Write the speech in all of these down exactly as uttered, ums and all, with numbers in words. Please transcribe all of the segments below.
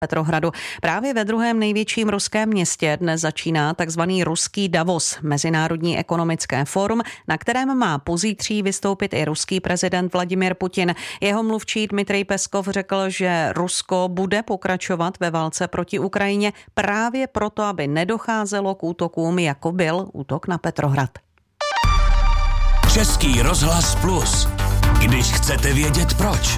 Petrohradu. Právě ve druhém největším ruském městě dnes začíná takzvaný ruský Davos, mezinárodní ekonomické fórum, na kterém má pozítří vystoupit i ruský prezident Vladimír Putin. Jeho mluvčí Dmitrij Peskov řekl, že Rusko bude pokračovat ve válce proti Ukrajině právě proto, aby nedocházelo k útokům, jako byl útok na Petrohrad. Český rozhlas Plus. Když chcete vědět proč.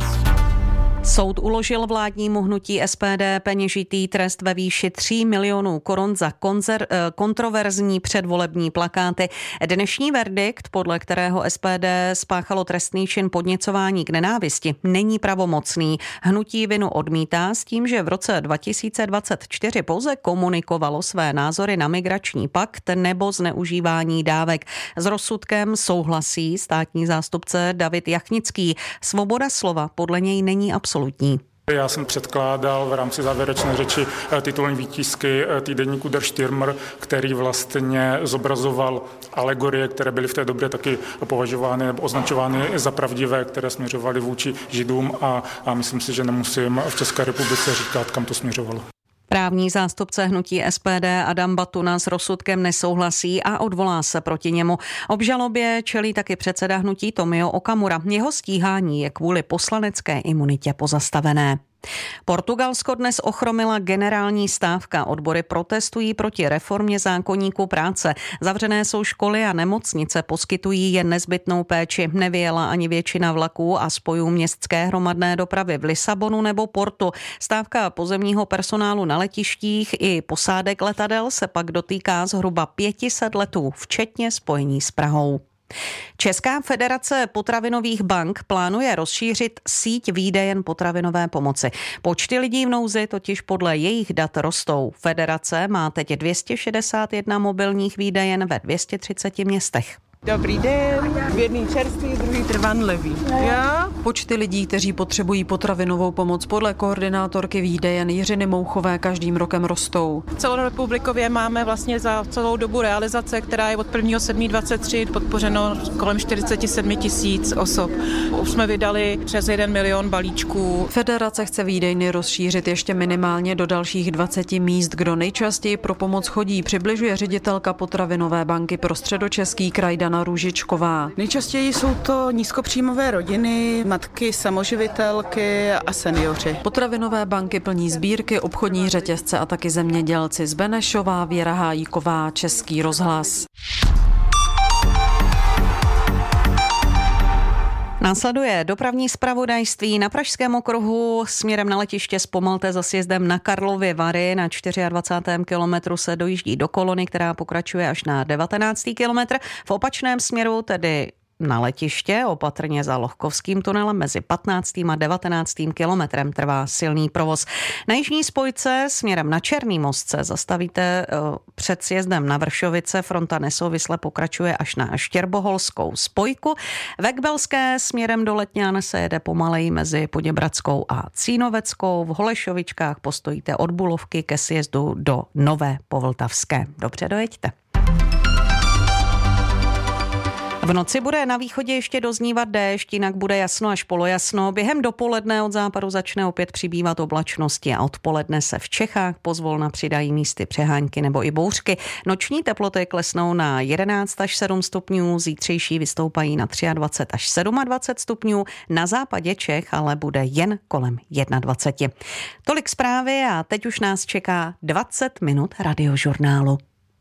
Soud uložil vládnímu hnutí S P D peněžitý trest ve výši tří milionů korun za konzer, kontroverzní předvolební plakáty. Dnešní verdikt, podle kterého S P D spáchalo trestný čin podněcování k nenávisti, není pravomocný. Hnutí vinu odmítá s tím, že v roce dva tisíce dvacet čtyři pouze komunikovalo své názory na migrační pakt nebo zneužívání dávek. S rozsudkem souhlasí státní zástupce David Jachnický. Svoboda slova podle něj není absolutní. Já jsem předkládal v rámci závěrečné řeči titulní výtisky týdeníku Der Stürmer, který vlastně zobrazoval alegorie, které byly v té době taky považovány nebo označovány za pravdivé, které směřovaly vůči Židům a, a myslím si, že nemusím v České republice říkat, kam to směřovalo. Právní zástupce hnutí S P D Adam Batuna s rozsudkem nesouhlasí a odvolá se proti němu. Obžalobě čelí taky předseda hnutí Tomio Okamura. Jeho stíhání je kvůli poslanecké imunitě pozastavené. Portugalsko dnes ochromila generální stávka. Odbory protestují proti reformě zákoníku práce. Zavřené jsou školy a nemocnice, poskytují jen nezbytnou péči. Nevyjela ani většina vlaků a spojů městské hromadné dopravy v Lisabonu nebo Portu. Stávka pozemního personálu na letištích i posádek letadel se pak dotýká zhruba pět set letů, včetně spojení s Prahou. Česká federace potravinových bank plánuje rozšířit síť výdejen potravinové pomoci. Počty lidí v nouzi totiž podle jejich dat rostou. Federace má teď dvě stě šedesát jedna mobilních výdejen ve dvě stě třicet městech. Dobrý den, jedný čerstvý, druhý trvanlivý. Já? Počty lidí, kteří potřebují potravinovou pomoc podle koordinátorky výdejen Jiřiny Mouchové každým rokem rostou. Celorepublikově máme vlastně za celou dobu realizace, která je od prvního sedmého dvacet tři podpořeno kolem čtyřicet sedm tisíc osob. Už jsme vydali přes jeden milion balíčků. Federace chce výdejny rozšířit ještě minimálně do dalších dvacet míst. Kdo nejčastěji pro pomoc chodí, přibližuje ředitelka potravinové banky pro Středočeský kraj Dana Růžičková. Nejčastěji jsou to nízkopříjmové rodiny, matky, samoživitelky a seniori. Potravinové banky plní sbírky, obchodní řetězce a taky zemědělci. Z Benešová, Věra Hájíková, Český rozhlas. Následuje dopravní zpravodajství. Na Pražském okruhu směrem na letiště zpomalte za sjezdem na Karlovy Vary. Na dvacátém čtvrtém kilometru se dojíždí do kolony, která pokračuje až na devatenáctý kilometr. V opačném směru tedy na letiště, opatrně za Lohkovským tunelem, mezi patnáctým a devatenáctým kilometrem trvá silný provoz. Na jižní spojce směrem na Černý most se zastavíte před sjezdem na Vršovice. Fronta nesouvisle pokračuje až na Štěrboholskou spojku. Ve Kbelské směrem do Letňan se jede pomaleji mezi Poděbradskou a Cínoveckou. V Holešovičkách postojíte od Bulovky ke sjezdu do Nové Povltavské. Dobře, dojeďte. V noci bude na východě ještě doznívat déšť, jinak bude jasno až polojasno. Během dopoledne od západu začne opět přibývat oblačnosti a odpoledne se v Čechách pozvolna přidají místy přehánky nebo i bouřky. Noční teploty klesnou na jedenáct až sedm stupňů, zítřejší vystoupají na dvacet tři až dvacet sedm stupňů, na západě Čech ale bude jen kolem dvacet jedna. Tolik zprávy a teď už nás čeká dvacet minut radiožurnálu.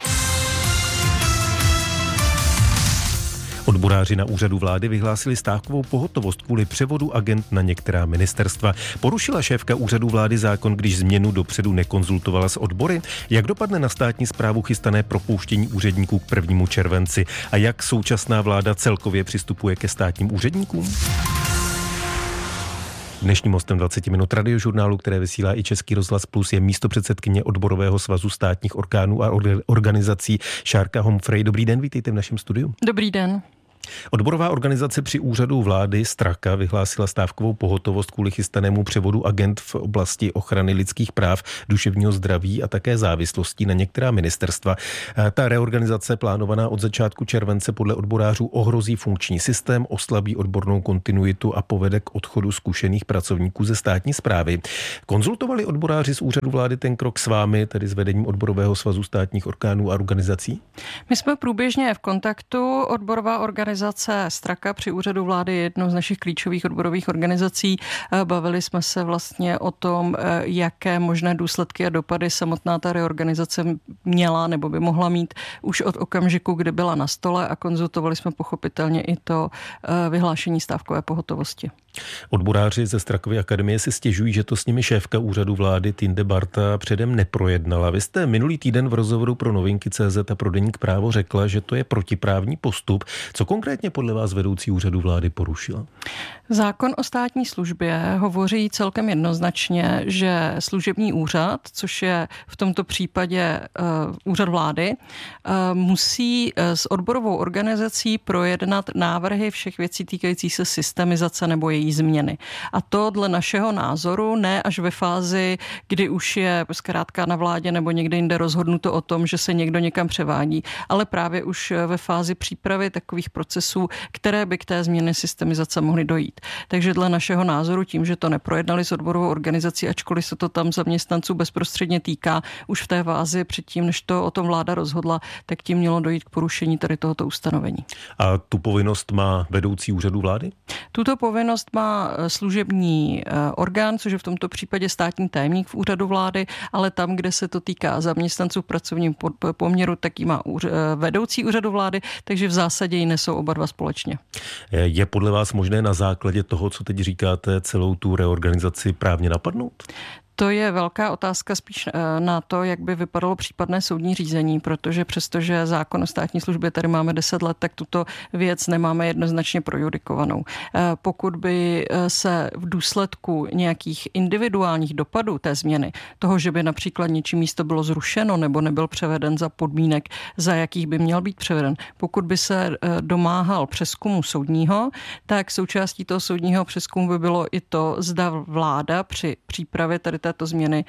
Odboráři na úřadu vlády vyhlásili stávkovou pohotovost kvůli převodu agent na některá ministerstva. Porušila šéfka úřadu vlády zákon, když změnu dopředu nekonzultovala s odbory? Jak dopadne na státní správu chystané propouštění úředníků k prvnímu červenci? A jak současná vláda celkově přistupuje ke státním úředníkům? Dnešním hostem dvacet minut radiožurnálu, které vysílá i Český rozhlas Plus, je místopředsedkyně Odborového svazu státních orgánů a organizací Šárka Homfrey. Dobrý den, vítejte v našem studiu. Dobrý den. Odborová organizace při úřadu vlády Straka vyhlásila stávkovou pohotovost kvůli chystanému převodu agent v oblasti ochrany lidských práv, duševního zdraví a také závislostí na některá ministerstva. Ta reorganizace plánovaná od začátku července podle odborářů ohrozí funkční systém, oslabí odbornou kontinuitu a povede k odchodu zkušených pracovníků ze státní správy. Konzultovali odboráři z úřadu vlády ten krok s vámi, tedy s vedením Odborového svazu státních orgánů a organizací? My jsme průběžně v kontaktu. Odborová organizace Straka při úřadu vlády je jednou z našich klíčových odborových organizací. Bavili jsme se vlastně o tom, jaké možné důsledky a dopady samotná ta reorganizace měla nebo by mohla mít už od okamžiku, kdy byla na stole, a konzultovali jsme pochopitelně i to vyhlášení stávkové pohotovosti. Odboráři ze Strakovy akademie si stěžují, že to s nimi šéfka úřadu vlády Tinde Barta předem neprojednala. Vy jste minulý týden v rozhovoru pro Novinky tečka cé zet a pro deník Právo řekla, že to je protiprávní postup. Co konkrétně podle vás vedoucí úřadu vlády porušila? Zákon o státní službě hovoří celkem jednoznačně, že služební úřad, což je v tomto případě uh, úřad vlády, uh, musí uh, s odborovou organizací projednat návrhy všech věcí týkajících se systemizace nebo její změny. A to dle našeho názoru ne až ve fázi, kdy už je zkrátka na vládě nebo někde jinde rozhodnuto o tom, že se někdo někam převádí, ale právě už ve fázi přípravy takových procesů, které by k té změně systemizace mohly dojít. Takže dle našeho názoru tím, že to neprojednali s odborovou organizací, ačkoliv se to tam zaměstnanců bezprostředně týká, už v té fázi předtím, než to o tom vláda rozhodla, tak tím mělo dojít k porušení tady tohoto ustanovení. A tu povinnost má vedoucí úřadu vlády? Tuto povinnost má služební orgán, což je v tomto případě státní tajemník v úřadu vlády, ale tam, kde se to týká zaměstnanců v pracovním poměru, tak ji má vedoucí úřadu vlády, takže v zásadě ji nesou oba dva společně. Je podle vás možné na základě toho, co teď říkáte, celou tu reorganizaci právně napadnout? To je velká otázka spíš na to, jak by vypadalo případné soudní řízení, protože přestože zákon o státní službě tady máme deset let, tak tuto věc nemáme jednoznačně projudikovanou. Pokud by se v důsledku nějakých individuálních dopadů té změny, toho, že by například něčí místo bylo zrušeno nebo nebyl převeden za podmínek, za jakých by měl být převeden, pokud by se domáhal přezkumu soudního, tak součástí toho soudního přezkumu by bylo i to, zda vláda při přípravě tady této změny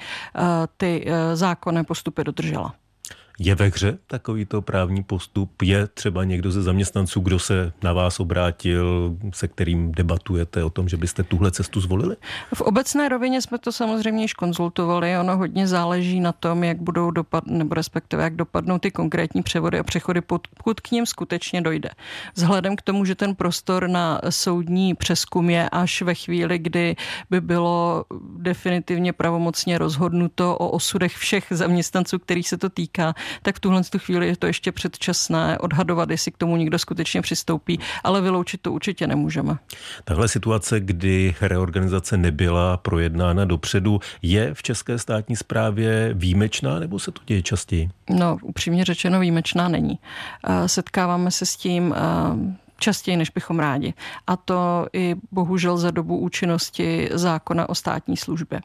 ty zákonné postupy dodržela. Je ve hře takovýto právní postup? Je třeba někdo ze zaměstnanců, kdo se na vás obrátil, se kterým debatujete o tom, že byste tuhle cestu zvolili? V obecné rovině jsme to samozřejmě již konzultovali. Ono hodně záleží na tom, jak budou dopad, nebo respektive jak dopadnou ty konkrétní převody a přechody, pokud k nim skutečně dojde. Vzhledem k tomu, že ten prostor na soudní přezkum je až ve chvíli, kdy by bylo definitivně pravomocně rozhodnuto o osudech všech zaměstnanců, kterých se to týká, tak v tuhle chvíli je to ještě předčasné odhadovat, jestli k tomu někdo skutečně přistoupí, ale vyloučit to určitě nemůžeme. Tahle situace, kdy reorganizace nebyla projednána dopředu, je v české státní správě výjimečná, nebo se to děje častěji? No, upřímně řečeno výjimečná není. Setkáváme se s tím častěji, než bychom rádi. A to i bohužel za dobu účinnosti zákona o státní službě.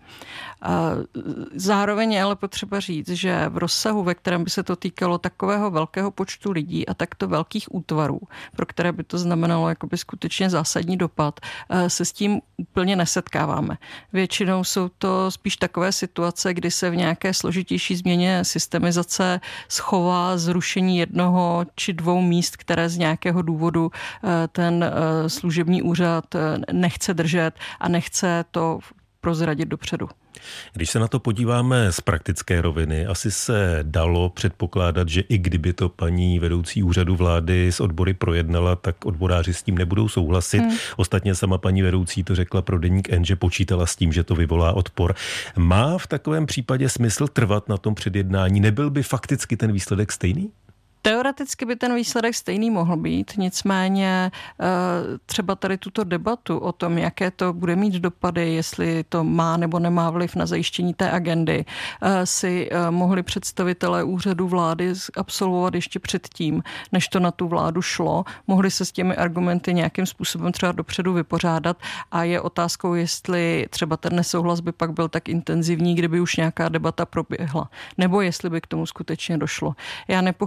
Zároveň je ale potřeba říct, že v rozsahu, ve kterém by se to týkalo takového velkého počtu lidí a takto velkých útvarů, pro které by to znamenalo jakoby skutečně zásadní dopad, se s tím úplně nesetkáváme. Většinou jsou to spíš takové situace, kdy se v nějaké složitější změně systemizace schová zrušení jednoho či dvou míst, které z nějakého důvodu ten služební úřad nechce držet a nechce to prozradit dopředu. Když se na to podíváme z praktické roviny, asi se dalo předpokládat, že i kdyby to paní vedoucí úřadu vlády s odbory projednala, tak odboráři s tím nebudou souhlasit. Hmm. Ostatně sama paní vedoucí to řekla pro deník N, že počítala s tím, že to vyvolá odpor. Má v takovém případě smysl trvat na tom předjednání? Nebyl by fakticky ten výsledek stejný? Teoreticky by ten výsledek stejný mohl být, nicméně třeba tady tuto debatu o tom, jaké to bude mít dopady, jestli to má nebo nemá vliv na zajištění té agendy, si mohli představitelé úřadu vlády absolvovat ještě předtím, než to na tu vládu šlo. Mohli se s těmi argumenty nějakým způsobem třeba dopředu vypořádat a je otázkou, jestli třeba ten nesouhlas by pak byl tak intenzivní, kdyby už nějaká debata proběhla, nebo jestli by k tomu skutečně došlo. Já nepochybuju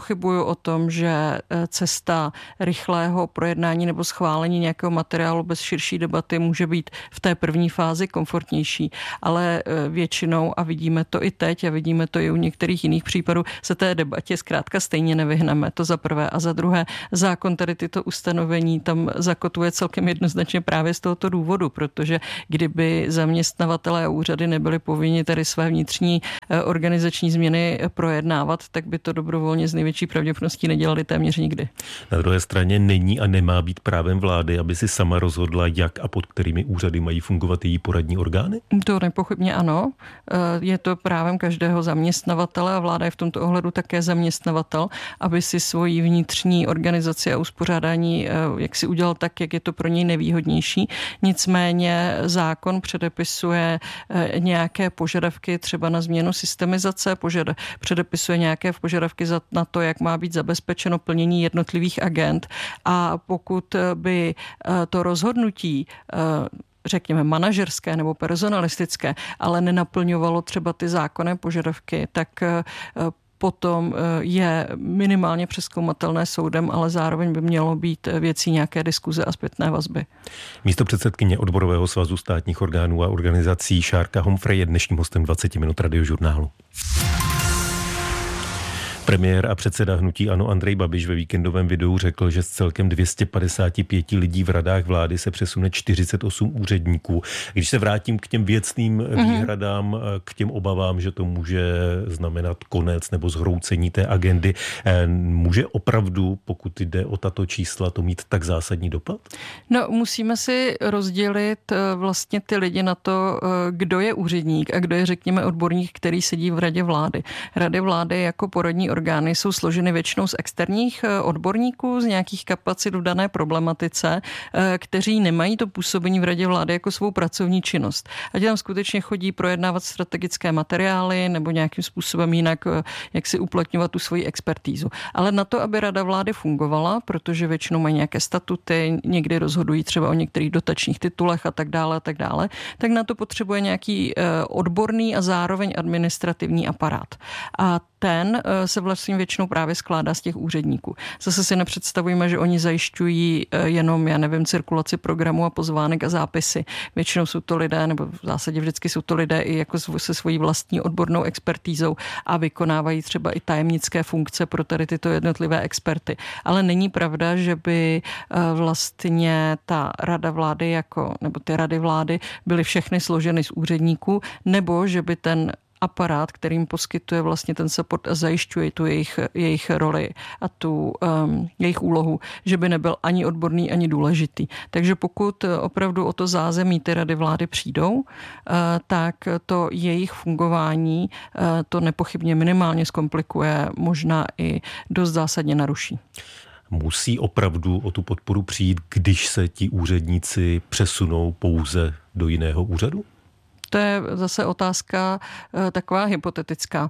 pochybuju o tom, že cesta rychlého projednání nebo schválení nějakého materiálu bez širší debaty může být v té první fázi komfortnější, ale většinou, a vidíme to i teď a vidíme to i u některých jiných případů, se té debatě zkrátka stejně nevyhneme. To za prvé. A za druhé, zákon tady tyto ustanovení tam zakotuje celkem jednoznačně právě z tohoto důvodu, protože kdyby zaměstnavatelé a úřady nebyli povinni tady své vnitřní organizační změny projednávat, tak by to dobrovolně z největší pravděpodobností nedělali téměř nikdy. Na druhé straně není a nemá být právem vlády, aby si sama rozhodla, jak a pod kterými úřady mají fungovat její poradní orgány? To nepochybně ano. Je to právem každého zaměstnavatele a vláda je v tomto ohledu také zaměstnavatel, aby si svoji vnitřní organizaci a uspořádání jak si udělal tak, jak je to pro něj nevýhodnější. Nicméně zákon předepisuje nějaké požadavky třeba na změnu systemizace, požad, předepisuje nějaké požadavky na to, jak má být zabezpečeno plnění jednotlivých agend, a pokud by to rozhodnutí řekněme manažerské nebo personalistické, ale nenaplňovalo třeba ty zákonné požadavky, tak potom je minimálně přezkoumatelné soudem, ale zároveň by mělo být věcí nějaké diskuze a zpětné vazby. Místopředsedkyně Odborového svazu státních orgánů a organizací Šárka Homfrey je dnešním hostem dvacet minut Radiožurnálu. Premiér a předseda hnutí ANO Andrej Babiš ve víkendovém videu řekl, že z celkem dvě stě padesát pět lidí v radách vlády se přesune čtyřicet osm úředníků. Když se vrátím k těm věcným mm-hmm. výhradám, k těm obavám, že to může znamenat konec nebo zhroucení té agendy, může opravdu, pokud jde o tato čísla, to mít tak zásadní dopad? No, musíme si rozdělit vlastně ty lidi na to, kdo je úředník a kdo je, řekněme, odborník, který sedí v radě vlády. Rady vlády jako poradní orgány jsou složeny většinou z externích odborníků, z nějakých kapacit v dané problematice, kteří nemají to působení v radě vlády jako svou pracovní činnost. Ať tam skutečně chodí projednávat strategické materiály nebo nějakým způsobem jinak, jak si uplatňovat tu svoji expertízu. Ale na to, aby rada vlády fungovala, protože většinou mají nějaké statuty, někdy rozhodují třeba o některých dotačních titulech a tak dále a tak dále, tak na to potřebuje nějaký odborný a zároveň administrativní aparát. A ten se vlastně většinou právě skládá z těch úředníků. Zase si nepředstavujeme, že oni zajišťují jenom, já nevím, cirkulaci programu a pozvánek a zápisy. Většinou jsou to lidé, nebo v zásadě vždycky jsou to lidé i jako se svojí vlastní odbornou expertízou a vykonávají třeba i tajemnické funkce pro tady tyto jednotlivé experty. Ale není pravda, že by vlastně ta rada vlády jako, nebo ty rady vlády byly všechny složeny z úředníků, nebo že by ten aparát, kterým poskytuje vlastně ten support a zajišťuje tu jejich, jejich roli a tu um, jejich úlohu, že by nebyl ani odborný, ani důležitý. Takže pokud opravdu o to zázemí ty rady vlády přijdou, uh, tak to jejich fungování uh, to nepochybně minimálně zkomplikuje, možná i dost zásadně naruší. Musí opravdu o tu podporu přijít, když se ti úředníci přesunou pouze do jiného úřadu? To je zase otázka taková hypotetická.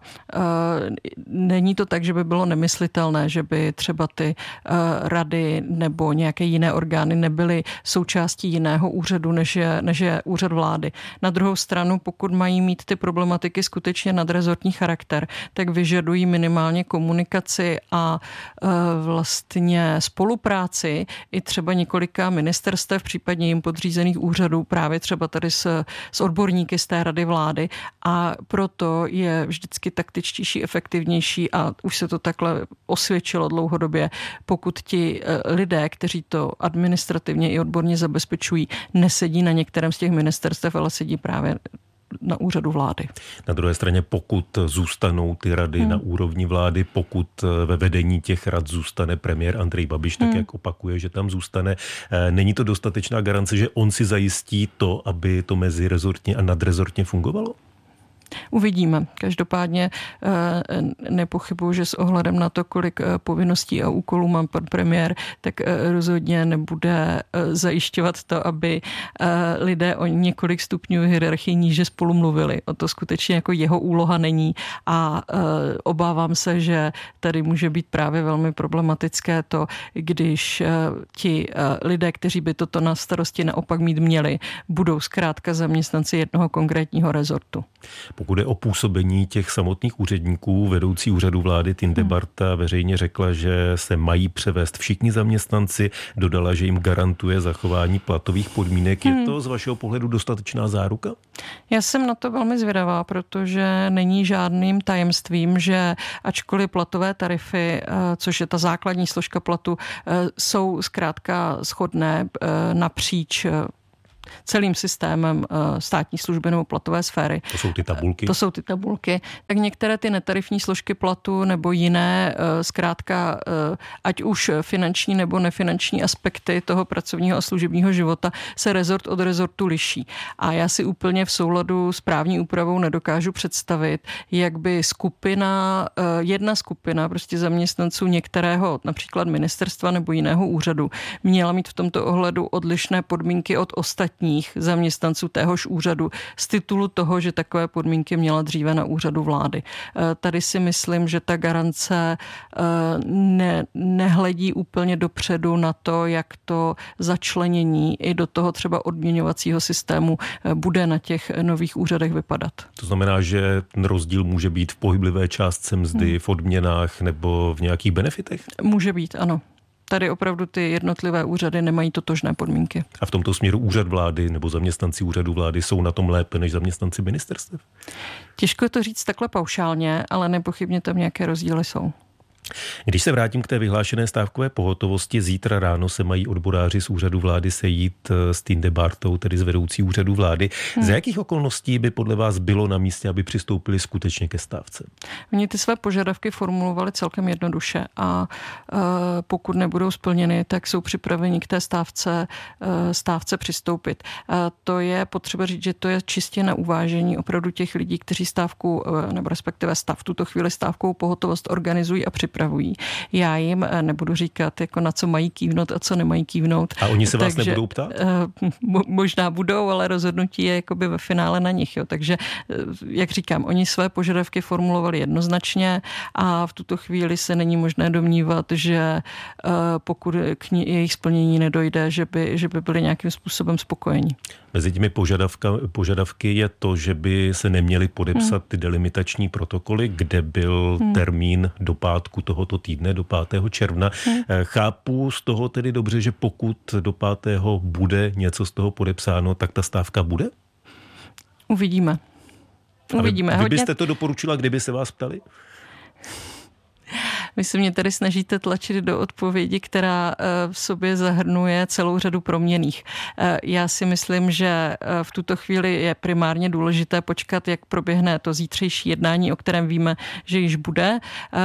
Není to tak, že by bylo nemyslitelné, že by třeba ty rady nebo nějaké jiné orgány nebyly součástí jiného úřadu, než je, než je úřad vlády. Na druhou stranu, pokud mají mít ty problematiky skutečně nadrezortní charakter, tak vyžadují minimálně komunikaci a vlastně spolupráci i třeba několika ministerstev, případně jim podřízených úřadů, právě třeba tady s, s odborníky z té rady vlády, a proto je vždycky taktičtější, efektivnější a už se to takhle osvědčilo dlouhodobě, pokud ti lidé, kteří to administrativně i odborně zabezpečují, nesedí na některém z těch ministerstev, ale sedí právě na úřadu vlády. Na druhé straně, pokud zůstanou ty rady hmm. na úrovni vlády, pokud ve vedení těch rad zůstane premiér Andrej Babiš, tak hmm. jak opakuje, že tam zůstane, není to dostatečná garance, že on si zajistí to, aby to mezirezortně a nadrezortně fungovalo? Uvidíme. Každopádně nepochybuji, že s ohledem na to, kolik povinností a úkolů má pan premiér, tak rozhodně nebude zajišťovat to, aby lidé o několik stupňů hierarchii níže spolu mluvili. O to skutečně jako jeho úloha není a obávám se, že tady může být právě velmi problematické to, když ti lidé, kteří by toto na starosti naopak mít měli, budou zkrátka zaměstnanci jednoho konkrétního rezortu. Pokud je o působení těch samotných úředníků, vedoucí úřadu vlády Tinde Barta veřejně řekla, že se mají převést všichni zaměstnanci, dodala, že jim garantuje zachování platových podmínek. Je to z vašeho pohledu dostatečná záruka? Já jsem na to velmi zvědavá, protože není žádným tajemstvím, že ačkoliv platové tarify, což je ta základní složka platu, jsou zkrátka shodné napříč celým systémem státní služby nebo platové sféry. To jsou ty tabulky. To jsou ty tabulky. Tak některé ty netarifní složky platu nebo jiné, zkrátka, ať už finanční nebo nefinanční aspekty toho pracovního a služebního života se rezort od rezortu liší. A já si úplně v souladu s právní úpravou nedokážu představit, jak by skupina, jedna skupina prostě zaměstnanců některého například ministerstva nebo jiného úřadu měla mít v tomto ohledu odlišné podmínky od ostatních zaměstnanců téhož úřadu z titulu toho, že takové podmínky měla dříve na úřadu vlády. Tady si myslím, že ta garance ne, nehledí úplně dopředu na to, jak to začlenění i do toho třeba odměňovacího systému bude na těch nových úřadech vypadat. To znamená, že ten rozdíl může být v pohyblivé částce mzdy, hmm. v odměnách nebo v nějakých benefitech? Může být, ano. Tady opravdu ty jednotlivé úřady nemají totožné podmínky. A v tomto směru úřad vlády nebo zaměstnanci úřadu vlády jsou na tom lépe než zaměstnanci ministerstev? Těžko je to říct takhle paušálně, ale nepochybně tam nějaké rozdíly jsou. Když se vrátím k té vyhlášené stávkové pohotovosti, zítra ráno se mají odboráři z úřadu vlády sejít s Tinde Bartou, tedy z vedoucí úřadu vlády. Hmm. Za jakých okolností by podle vás bylo na místě, aby přistoupili skutečně ke stávce? Oni ty své požadavky formulovali celkem jednoduše a uh, pokud nebudou splněny, tak jsou připraveni k té stávce, uh, stávce přistoupit. Uh, to je potřeba říct, že to je čistě na uvážení opravdu těch lidí, kteří stávku, uh, nebo respektive stav v tuto chvíli stávkovou pohotovost organizují a připravují. Já jim nebudu říkat, jako na co mají kývnout a co nemají kývnout. A oni se vás Takže, nebudou ptát? Možná budou, ale rozhodnutí je jakoby ve finále na nich. Jo. Takže, jak říkám, oni své požadavky formulovali jednoznačně a v tuto chvíli se není možné domnívat, že pokud k jejich splnění nedojde, že by, že by byli nějakým způsobem spokojení. Mezi těmi požadavky je to, že by se neměly podepsat ty delimitační protokoly, kde byl hmm. termín do pátku tohoto týdne, do pátého června. Hmm. Chápu z toho tedy dobře, že pokud do pátého bude něco z toho podepsáno, tak ta stávka bude? Uvidíme. Uvidíme. Vy byste to doporučila, kdyby se vás ptali? Vy se mě tady snažíte tlačit do odpovědi, která v sobě zahrnuje celou řadu proměnných. Já si myslím, že v tuto chvíli je primárně důležité počkat, jak proběhne to zítřejší jednání, o kterém víme, že již bude.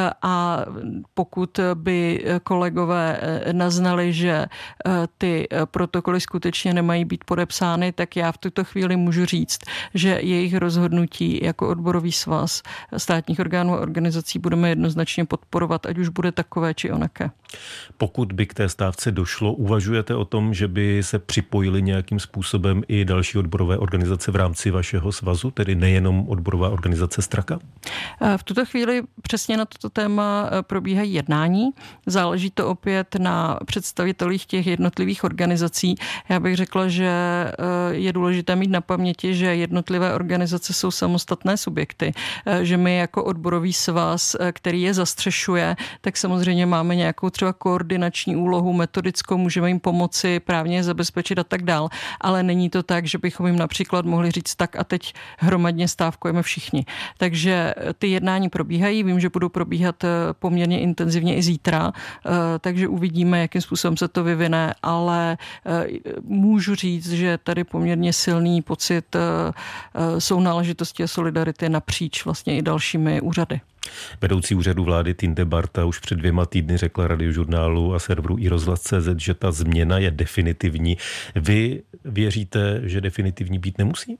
A pokud by kolegové naznali, že ty protokoly skutečně nemají být podepsány, tak já v tuto chvíli můžu říct, že jejich rozhodnutí jako odborový svaz státních orgánů a organizací budeme jednoznačně podporovat, ať už bude takové či onaké. Pokud by k té stávce došlo, uvažujete o tom, že by se připojili nějakým způsobem i další odborové organizace v rámci vašeho svazu, tedy nejenom odborová organizace Straka? V tuto chvíli přesně na toto téma probíhají jednání. Záleží to opět na představitelích těch jednotlivých organizací. Já bych řekla, že je důležité mít na paměti, že jednotlivé organizace jsou samostatné subjekty, že my jako odborový svaz, který je zastřešuje, tak samozřejmě máme nějakou třeba koordinační úlohu, metodickou, můžeme jim pomoci, právně je zabezpečit a tak dál, ale není to tak, že bychom jim například mohli říct tak a teď hromadně stávkujeme všichni. Takže ty jednání probíhají, vím, že budou probíhat poměrně intenzivně i zítra, takže uvidíme, jakým způsobem se to vyvine, ale můžu říct, že tady poměrně silný pocit sounáležitosti a solidarity napříč vlastně i dalšími úřady. Vedoucí úřadu vlády Tinde Barta už před dvěma týdny řekla Radiožurnálu a serveru iRozhlas tečka cé zet, že ta změna je definitivní. Vy věříte, že definitivní být nemusí?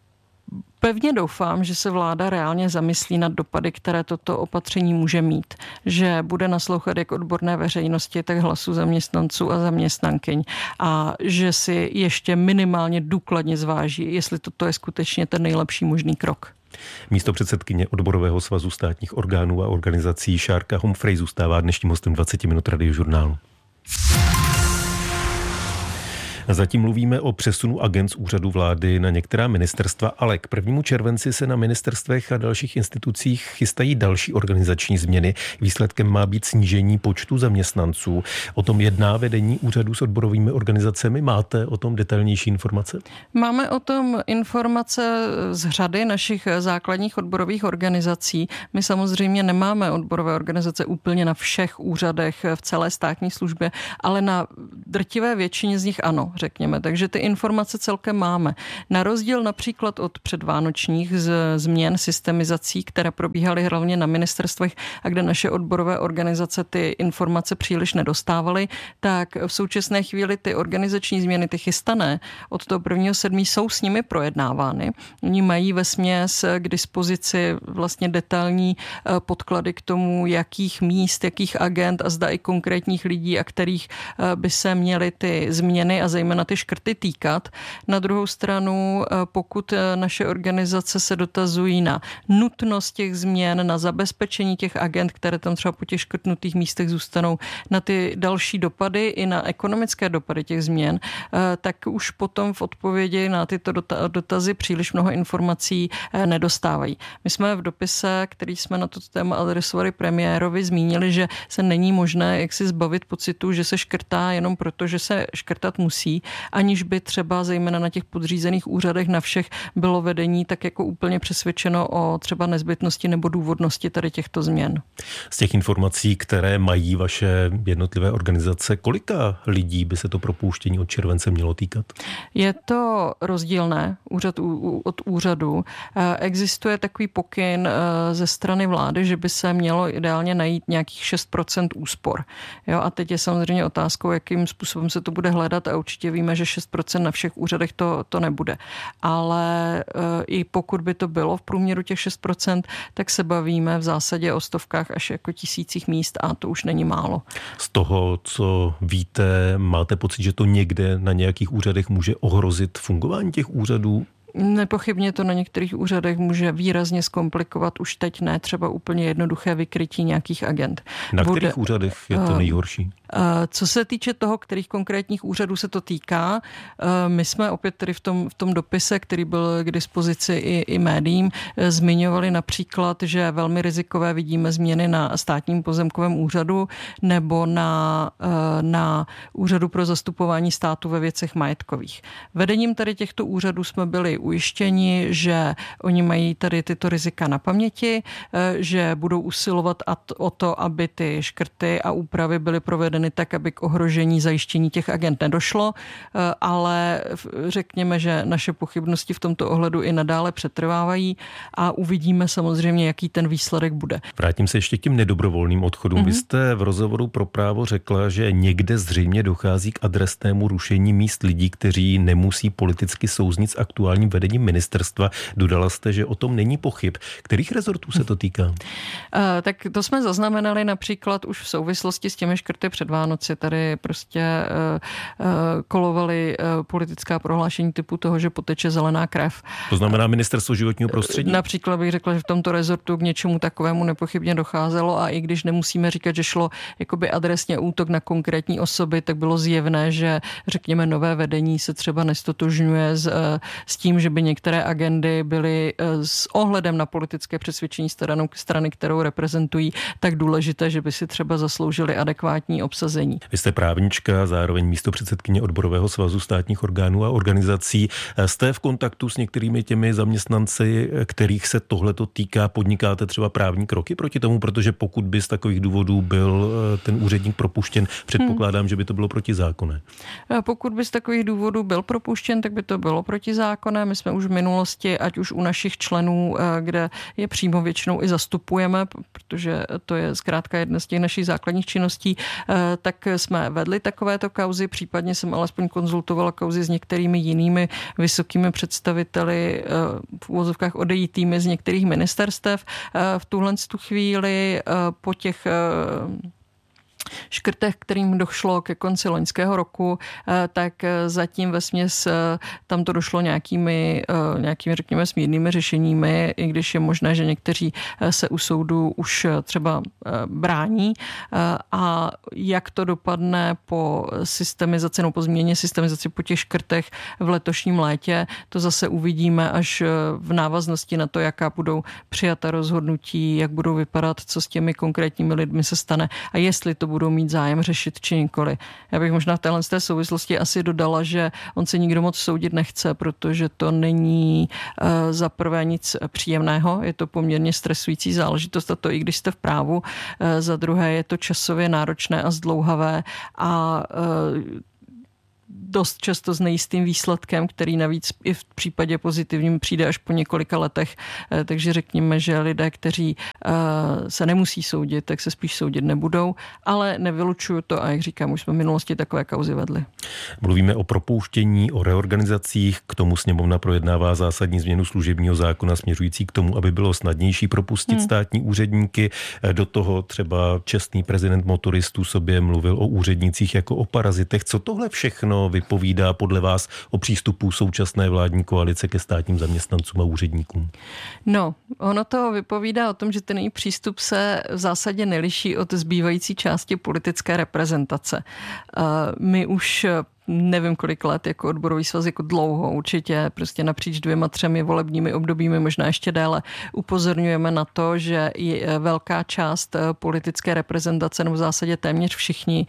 Pevně doufám, že se vláda reálně zamyslí nad dopady, které toto opatření může mít. Že bude naslouchat jak odborné veřejnosti, tak hlasu zaměstnanců a zaměstnankyň. A že si ještě minimálně důkladně zváží, jestli toto je skutečně ten nejlepší možný krok. Místopředsedkyně Odborového svazu státních orgánů a organizací Šárka Humphrey zůstává dnešním hostem dvacet minut Radiožurnálu. Zatím mluvíme o přesunu agend z úřadu vlády na některá ministerstva, ale k prvnímu červenci se na ministerstvech a dalších institucích chystají další organizační změny. Výsledkem má být snížení počtu zaměstnanců. O tom jedná vedení úřadu s odborovými organizacemi. Máte o tom detailnější informace? Máme o tom informace z řady našich základních odborových organizací. My samozřejmě nemáme odborové organizace úplně na všech úřadech v celé státní službě, ale na drtivé většině z nich ano, řekněme. Takže ty informace celkem máme. Na rozdíl například od předvánočních z, změn systemizací, které probíhaly hlavně na ministerstvech a kde naše odborové organizace ty informace příliš nedostávaly, tak v současné chvíli ty organizační změny, ty chystané od toho prvního sedmého jsou s nimi projednávány. Oni mají vesměs k dispozici vlastně detailní podklady k tomu, jakých míst, jakých agent a zda i konkrétních lidí, a kterých by se měly ty změny a zejména ty škrty týkat. Na druhou stranu, pokud naše organizace se dotazují na nutnost těch změn, na zabezpečení těch agent, které tam třeba po těch škrtnutých místech zůstanou, na ty další dopady i na ekonomické dopady těch změn, tak už potom v odpovědi na tyto dotazy příliš mnoho informací nedostávají. My jsme v dopise, který jsme na toto téma adresovali premiérovi, zmínili, že se není možné jak si zbavit pocitu, že se škrtá jenom proto, že se škrtat musí, aniž by třeba zejména na těch podřízených úřadech na všech bylo vedení tak jako úplně přesvědčeno o třeba nezbytnosti nebo důvodnosti tady těchto změn. Z těch informací, které mají vaše jednotlivé organizace, kolika lidí by se to propouštění od července mělo týkat? Je to rozdílné úřad od úřadu. Existuje takový pokyn ze strany vlády, že by se mělo ideálně najít nějakých šest procent úspor. Jo, a teď je samozřejmě otázkou, jakým způsobem se to bude hledat, a určitě víme, že šest procent na všech úřadech to, to nebude. Ale i pokud by to bylo v průměru těch šest procent, tak se bavíme v zásadě o stovkách až jako tisících míst a to už není málo. Z toho, co víte, máte pocit, že to někde na nějakých úřadech může ohrozit fungování těch úřadů? Nepochybně to na některých úřadech může výrazně zkomplikovat už teď ne třeba úplně jednoduché vykrytí nějakých agent. Na Bude, kterých úřadech je to nejhorší? Co se týče toho, kterých konkrétních úřadů se to týká, my jsme opět tedy v tom, v tom dopise, který byl k dispozici i, i médiím, zmiňovali například, že velmi rizikové vidíme změny na státním pozemkovém úřadu nebo na, na úřadu pro zastupování státu ve věcech majetkových. Vedením tady těchto úřadů jsme byli ujištěni, že oni mají tady tyto rizika na paměti, že budou usilovat o to, aby ty škrty a úpravy byly provedeny tak, aby k ohrožení zajištění těch agent nedošlo, ale řekněme, že naše pochybnosti v tomto ohledu i nadále přetrvávají a uvidíme samozřejmě, jaký ten výsledek bude. Vrátím se ještě k těm nedobrovolným odchodům. Mm-hmm. Vy jste v rozhovoru pro Právo řekla, že někde zřejmě dochází k adresnému rušení míst lidí, kteří nemusí politicky souznit s aktuálním vedením ministerstva. Dodala jste, že o tom není pochyb. Kterých rezortů se to týká? Uh, tak to jsme zaznamenali například už v souvislosti s těmi škrty před Vánoci. Tady prostě uh, uh, kolovaly uh, politická prohlášení typu toho, že poteče zelená krev. To znamená Ministerstvo životního prostředí? Například bych řekla, že v tomto rezortu k něčemu takovému nepochybně docházelo a i když nemusíme říkat, že šlo jakoby adresně útok na konkrétní osoby, tak bylo zjevné, že řekněme nové vedení se třeba nestotožňuje s, s tím, že by některé agendy byly s ohledem na politické přesvědčení stranu, strany, kterou reprezentují, tak důležité, že by si třeba zasloužili adekvátní obsazení. Vy jste právnička, zároveň místopředsedkyně odborového svazu státních orgánů a organizací. Jste v kontaktu s některými těmi zaměstnanci, kterých se tohleto týká, podnikáte třeba právní kroky proti tomu, protože pokud by z takových důvodů byl ten úředník propuštěn, předpokládám, hmm. že by to bylo protizákonné. Pokud by z takových důvodů byl propuštěn, tak by to bylo protizákonné. My jsme už v minulosti, ať už u našich členů, kde je přímo většinou i zastupujeme, protože to je zkrátka jedna z těch našich základních činností, tak jsme vedli takovéto kauzy, případně jsem alespoň konzultovala kauzy s některými jinými vysokými představiteli v uvozovkách odejítými z některých ministerstev. V tuhle tu chvíli po těch škrtech, kterým došlo ke konci loňského roku, tak zatím vesměs tam to došlo nějakými, nějakými, řekněme, smírnými řešeními, i když je možné, že někteří se u soudu už třeba brání. A jak to dopadne po systemizaci, no po změně systemizaci po těch škrtech v letošním létě, to zase uvidíme až v návaznosti na to, jaká budou přijata rozhodnutí, jak budou vypadat, co s těmi konkrétními lidmi se stane a jestli to budou mít zájem řešit či nikoli. Já bych možná v téhle z té souvislosti asi dodala, že on se nikdo moc soudit nechce, protože to není uh, za prvé nic příjemného, je to poměrně stresující záležitost a to i když jste v právu, uh, za druhé je to časově náročné a zdlouhavé a uh, dost často s nejistým výsledkem, který navíc i v případě pozitivním přijde až po několika letech. Takže řekněme, že lidé, kteří se nemusí soudit, tak se spíš soudit nebudou, ale nevylučuju to a jak říkám, už jsme v minulosti takové kauzy vedli. Mluvíme o propouštění, o reorganizacích, k tomu sněmovna projednává zásadní změnu služebního zákona směřující k tomu, aby bylo snadnější propustit hmm. státní úředníky. Do toho třeba čestný prezident motoristů sobě mluvil o úřednících jako o parazitech. Co tohle všechno vypovídá podle vás o přístupu současné vládní koalice ke státním zaměstnancům a úředníkům? No, ono to vypovídá o tom, že ten její přístup se v zásadě neliší od zbývající části politické reprezentace. My už nevím kolik let jako odborový svaz, jako dlouho určitě, prostě napříč dvěma, třemi volebními obdobími, možná ještě déle, upozorňujeme na to, že je velká část politické reprezentace, nebo v zásadě téměř všichni,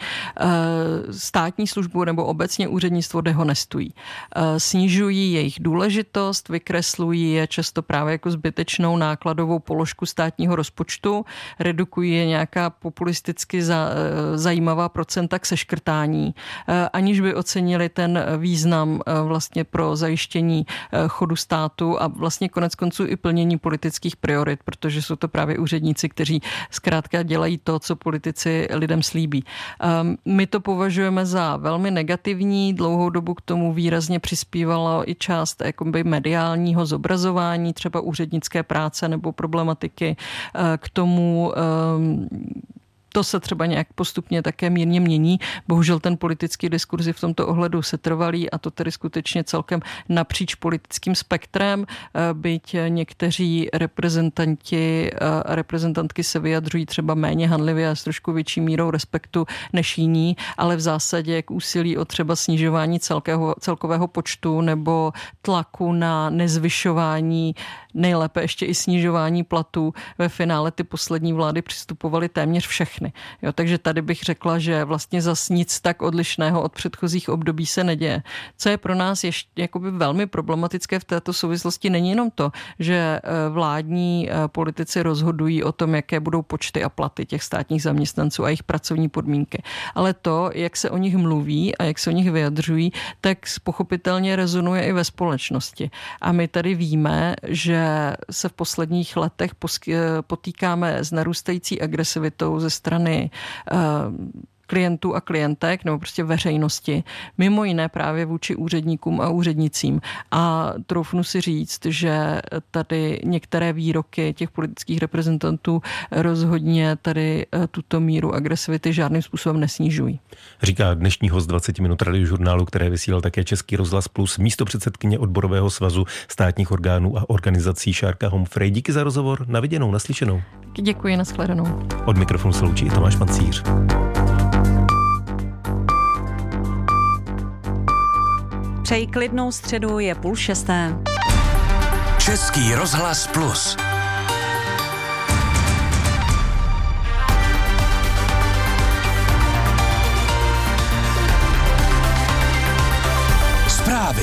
státní službu nebo obecně úřednictvo dehonestují. Snižují jejich důležitost, vykreslují je často právě jako zbytečnou nákladovou položku státního rozpočtu, redukují je nějaká populisticky za, zajímavá procenta k seškrtání, aniž by ocenili ten význam vlastně pro zajištění chodu státu a vlastně konec konců i plnění politických priorit, protože jsou to právě úředníci, kteří zkrátka dělají to, co politici lidem slíbí. My to považujeme za velmi negativní, dlouhou dobu k tomu výrazně přispívalo i část jakoby mediálního zobrazování, třeba úřednické práce nebo problematiky k tomu. To se třeba nějak postupně také mírně mění. Bohužel ten politický diskurs je v tomto ohledu setrvalý a to tedy skutečně celkem napříč politickým spektrem, byť někteří reprezentanti a reprezentantky se vyjadřují třeba méně hanlivě a s trošku větší mírou respektu než jiní, ale v zásadě k úsilí o třeba snižování celkého, celkového počtu nebo tlaku na nezvyšování, nejlépe ještě i snižování platů. Ve finále ty poslední vlády přistupovaly téměř všechny. Jo, takže tady bych řekla, že vlastně zas nic tak odlišného od předchozích období se neděje. Co je pro nás ještě jakoby velmi problematické v této souvislosti, není jenom to, že vládní politici rozhodují o tom, jaké budou počty a platy těch státních zaměstnanců a jejich pracovní podmínky, ale to, jak se o nich mluví a jak se o nich vyjadřují, tak pochopitelně rezonuje i ve společnosti. A my tady víme, že se v posledních letech potýkáme s narůstající agresivitou ze strany klientů a klientek nebo prostě veřejnosti, mimo jiné právě vůči úředníkům a úřednicím. A troufnu si říct, že tady některé výroky těch politických reprezentantů rozhodně tady tuto míru agresivity žádným způsobem nesnižují. Říká dnešní host dvacet minut radiožurnálu, které vysílal také Český rozhlas Plus, místopředsedkyně odborového svazu státních orgánů a organizací Šárka Homfrej. Díky za rozhovor, na viděnou, naslyšenou. Děkuji, nashledanou. Od mikrofonu se loučí i Tomáš Mancíř. Přeji klidnou středu, je půl šesté. Český rozhlas Plus. Zprávy.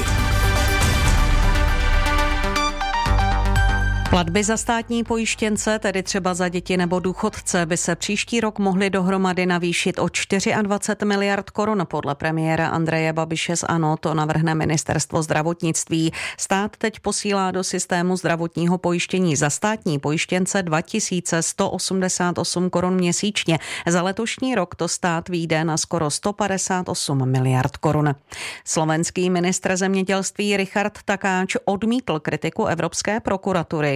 Platby za státní pojištěnce, tedy třeba za děti nebo důchodce, by se příští rok mohly dohromady navýšit o dvacet čtyři miliard korun. Podle premiéra Andreje Babiše z ANO to navrhne ministerstvo zdravotnictví. Stát teď posílá do systému zdravotního pojištění za státní pojištěnce dva tisíce sto osmdesát osm korun měsíčně. Za letošní rok to stát vyjde na skoro sto padesát osm miliard korun. Slovenský ministr zemědělství Richard Takáč odmítl kritiku Evropské prokuratury k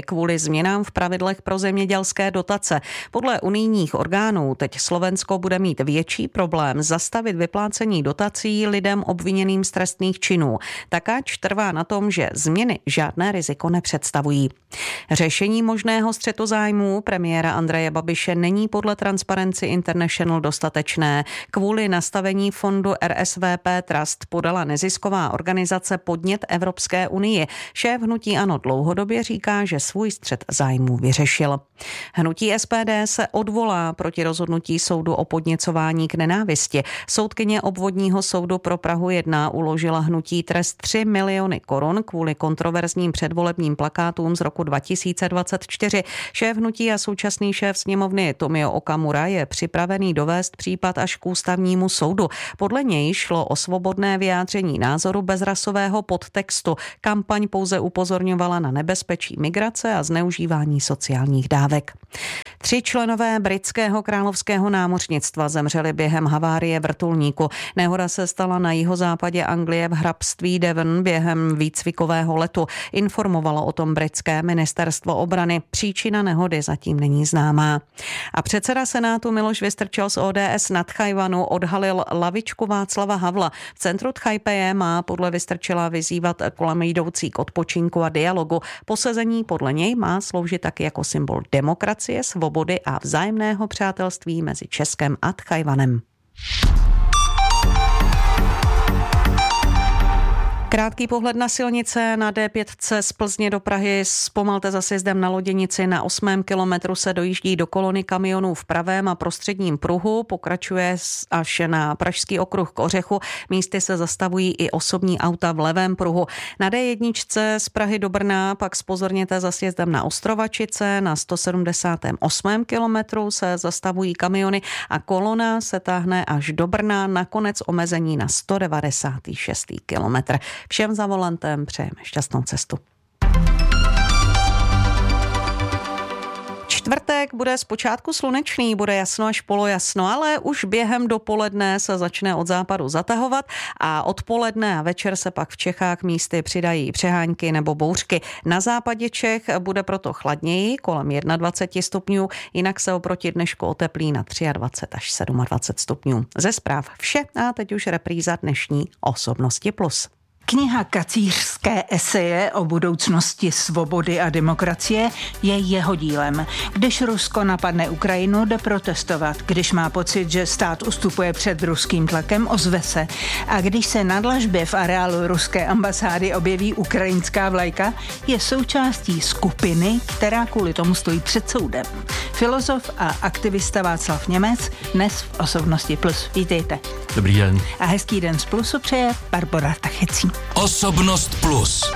kvůli změnám v pravidlech pro zemědělské dotace. Podle unijních orgánů teď Slovensko bude mít větší problém zastavit vyplácení dotací lidem obviněným z trestných činů. Takáč trvá na tom, že změny žádné riziko nepředstavují. Řešení možného střetu zájmů premiéra Andreje Babiše není podle Transparency International dostatečné. Kvůli nastavení fondu R S V P Trust podala nezisková organizace podnět Evropské unii. Šéf hnutí ANO dlouhodobě říká, že svůj střet zájmů vyřešil. Hnutí S P D se odvolá proti rozhodnutí soudu o podněcování k nenávisti. Soudkyně obvodního soudu pro Prahu jedna uložila hnutí trest tři miliony korun kvůli kontroverzním předvolebním plakátům z roku dva tisíce dvacet čtyři. Šéf hnutí a současný šéf sněmovny Tomio Okamura je připravený dovést případ až k ústavnímu soudu. Podle něj šlo o svobodné vyjádření názoru bez rasového podtextu. Kampaň pouze upozorňovala na nebezpečí migrace a zneužívání sociálních dávek. Tři členové britského královského námořnictva zemřeli během havárie vrtulníku. Nehoda se stala na jihozápadě Anglie v hrabství Devon během výcvikového letu. Informovalo o tom britské ministerstvo obrany. Příčina nehody zatím není známá. A předseda Senátu Miloš Vystrčil z O D S na Tchajwanu odhalil lavičku Václava Havla. V centru Tchajpeje má podle Vystrčila vyzývat kolem jdoucí k odpočinku a dialogu. Posezení podle něj má sloužit taky jako symbol demokracie, svobody a vzájemného přátelství mezi Českem a Tchajwanem. Krátký pohled na silnice. Na D pět z Plzně do Prahy zpomalte za sjezdem na Loděnici. Na osmém kilometru se dojíždí do kolony kamionů v pravém a prostředním pruhu. Pokračuje až na Pražský okruh k Ořechu. Místy se zastavují i osobní auta v levém pruhu. Na D jedna z Prahy do Brna pak zpozorněte za sjezdem na Ostrovačice. Na sto sedmdesátém osmém kilometru se zastavují kamiony a kolona se táhne až do Brna. Nakonec omezení na sto devadesátý šestý kilometr. Všem za volantem přejeme šťastnou cestu. Čtvrtek bude zpočátku slunečný, bude jasno až polojasno, ale už během dopoledne se začne od západu zatahovat a odpoledne a večer se pak v Čechách místy přidají přehánky nebo bouřky. Na západě Čech bude proto chladněji, kolem dvacet jedna stupňů, jinak se oproti dnešku oteplí na dvacet tři až dvacet sedm stupňů. Ze zpráv vše a teď už repríza dnešní Osobnosti plus. Kniha Kacířské eseje o budoucnosti svobody a demokracie je jeho dílem. Když Rusko napadne Ukrajinu, jde protestovat. Když má pocit, že stát ustupuje před ruským tlakem, ozve se. A když se na dlažbě v areálu ruské ambasády objeví ukrajinská vlajka, je součástí skupiny, která kvůli tomu stojí před soudem. Filozof a aktivista Václav Němec dnes v Osobnosti plus. Vítejte. Dobrý den. A hezký den z Plusu přeje Barbora Tachecí. Osobnost plus.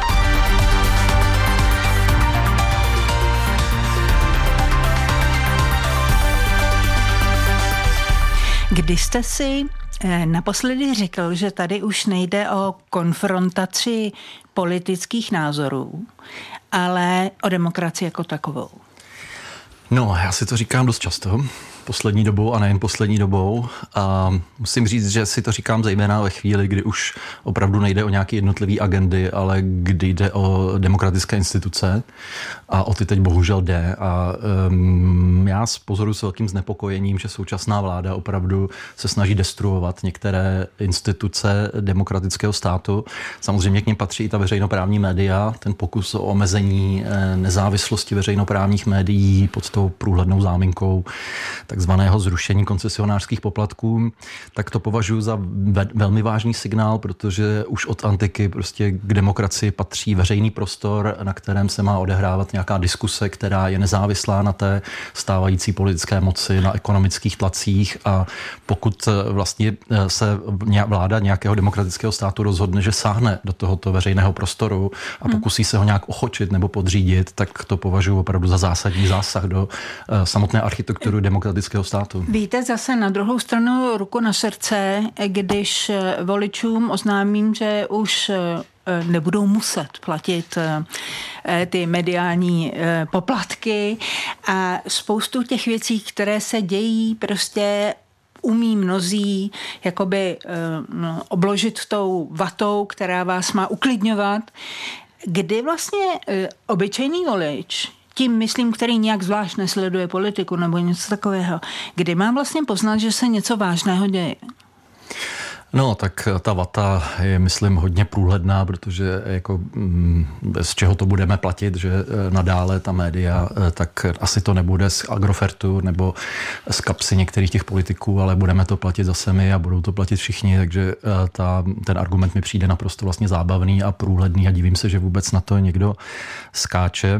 Kdy jste si naposledy řekl, že tady už nejde o konfrontaci politických názorů, ale o demokracii jako takovou? No, já si to říkám dost často, poslední dobou a nejen poslední dobou. A musím říct, že si to říkám zejména ve chvíli, kdy už opravdu nejde o nějaké jednotlivé agendy, ale kdy jde o demokratické instituce a o ty teď bohužel jde. A um, já pozoruju s velkým znepokojením, že současná vláda opravdu se snaží destruovat některé instituce demokratického státu. Samozřejmě k nim patří i ta veřejnoprávní média, ten pokus o omezení nezávislosti veřejnoprávních médií pod tou průhlednou záminkou takzvaného zrušení koncesionářských poplatků, tak to považuji za ve- velmi vážný signál, protože už od antiky prostě k demokracii patří veřejný prostor, na kterém se má odehrávat nějaká diskuse, která je nezávislá na té stávající politické moci, na ekonomických tlacích, a pokud vlastně se vláda nějakého demokratického státu rozhodne, že sáhne do tohoto veřejného prostoru a pokusí se ho nějak ochočit nebo podřídit, tak to považuji opravdu za zásadní zásah do samotné architektury demokratického státu. Víte, zase na druhou stranu ruku na srdce, když voličům oznámím, že už nebudou muset platit ty mediální poplatky a spoustu těch věcí, které se dějí, prostě umí mnozí jakoby obložit tou vatou, která vás má uklidňovat. Kdy vlastně obyčejný volič tím myslím, který nějak zvlášť nesleduje politiku nebo něco takového, kdy mám vlastně poznat, že se něco vážného děje? No, tak ta vata je, myslím, hodně průhledná, protože jako z čeho to budeme platit, že nadále ta média, tak asi to nebude z Agrofertu nebo z kapsy některých těch politiků, ale budeme to platit zase my a budou to platit všichni, takže ta, ten argument mi přijde naprosto vlastně zábavný a průhledný a divím se, že vůbec na to někdo skáče.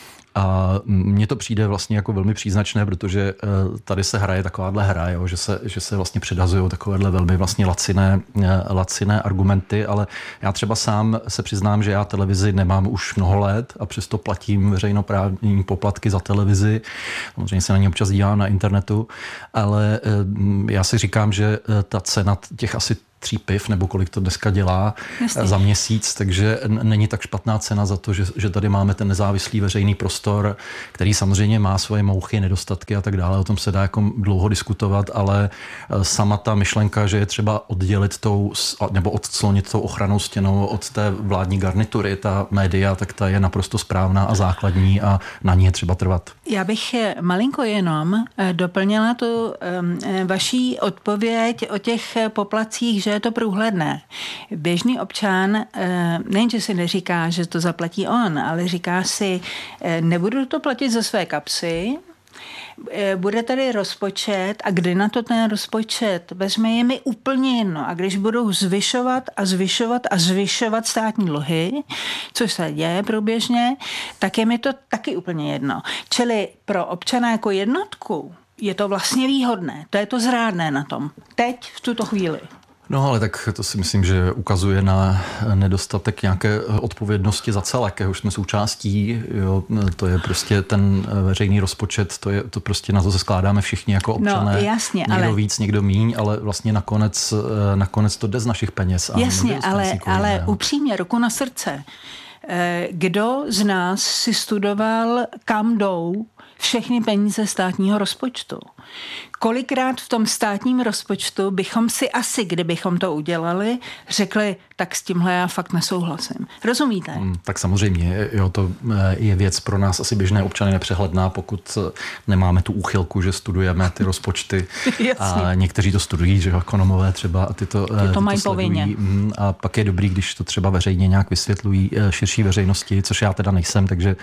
A mně to přijde vlastně jako velmi příznačné, protože tady se hraje takováhle hra, jo, že, se, že se vlastně předhazují takovéhle velmi vlastně laciné, laciné argumenty, ale já třeba sám se přiznám, že já televizi nemám už mnoho let a přesto platím veřejnoprávní poplatky za televizi. Samozřejmě se na ně občas dívám na internetu, ale já si říkám, že ta cena těch asi tří piv, nebo kolik to dneska dělá Jasně. za měsíc, takže není tak špatná cena za to, že, že tady máme ten nezávislý veřejný prostor, který samozřejmě má svoje mouchy, nedostatky a tak dále. O tom se dá jako dlouho diskutovat, ale sama ta myšlenka, že je třeba oddělit tou, nebo odclonit tou ochranou stěnou od té vládní garnitury, ta média, tak ta je naprosto správná a základní a na ní je třeba trvat. Já bych malinko jenom doplnila tu vaší odpověď o těch poplacích, že je to průhledné. Běžný občan nejenže si neříká, že to zaplatí on, ale říká si, nebudu to platit ze své kapsy, bude tady rozpočet a kdy na to ten rozpočet vezme, je mi úplně jedno. A když budou zvyšovat a zvyšovat a zvyšovat státní dluhy, což se děje průběžně, tak je mi to taky úplně jedno. Čili pro občana jako jednotku je to vlastně výhodné. To je to zrádné na tom. Teď, v tuto chvíli. No ale tak to si myslím, že ukazuje na nedostatek nějaké odpovědnosti za celek, už jsme součástí, jo, to je prostě ten veřejný rozpočet, to je to prostě na to se skládáme všichni jako občané. No, jasně, někdo ale... víc, někdo míň, ale vlastně nakonec, nakonec to jde z našich peněz. A jasně, ale, ale upřímně, ruku na srdce. Kdo z nás si studoval, kam jdou všechny peníze státního rozpočtu? Kolikrát v tom státním rozpočtu bychom si asi, kdybychom to udělali, řekli, tak s tímhle já fakt nesouhlasím. Rozumíte? Hmm, tak samozřejmě, jo, to je věc pro nás asi běžné občany nepřehledná, pokud nemáme tu úchylku, že studujeme ty rozpočty a někteří to studují, že ekonomové třeba a ty to, ty to mají povinně. A pak je dobrý, když to třeba veřejně nějak vysvětlují širší veřejnosti, což já teda nejsem, takže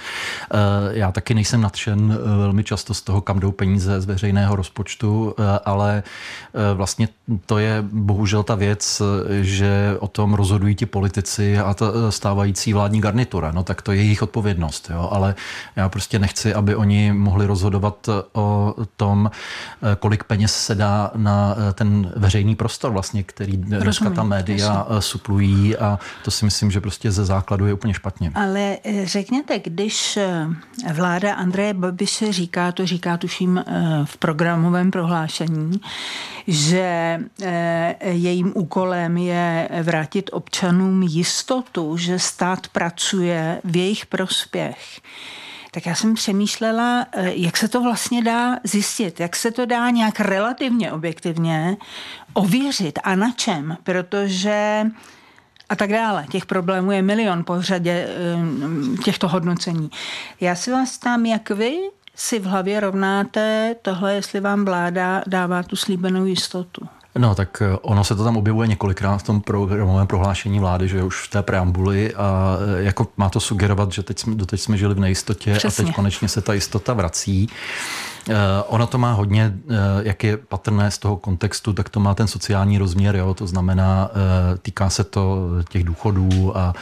já taky nejsem nadšen velmi často z toho, kam jdou peníze z veřejného rozpočtu, ale vlastně to je bohužel ta věc, že o tom rozhodují ti politici a ta stávající vládní garnitura. No tak to je jejich odpovědnost, jo? Ale já prostě nechci, aby oni mohli rozhodovat o tom, kolik peněz se dá na ten veřejný prostor vlastně, který dneska Rozumím, ta média jasný. suplují a to si myslím, že prostě ze základu je úplně špatně. Ale řekněte, když vláda Andreje Babiše říká, to říká tuším v programovém prohlášení, že jejím úkolem je vrátit občanům jistotu, že stát pracuje v jejich prospěch. Tak já jsem přemýšlela, jak se to vlastně dá zjistit, jak se to dá nějak relativně objektivně ověřit a na čem, protože a tak dále. Těch problémů je milion po řadě těchto hodnocení. Já si vás tam, jak vy si v hlavě rovnáte tohle, jestli vám vláda dává tu slíbenou jistotu. No, tak ono se to tam objevuje několikrát v tom programovém prohlášení vlády, že už v té preambuli a jako má to sugerovat, že teď jsme, doteď jsme žili v nejistotě Přesně. a teď konečně se ta jistota vrací. Uh, ono to má hodně, uh, jak je patrné z toho kontextu, tak to má ten sociální rozměr, jo? To znamená, uh, týká se to těch důchodů a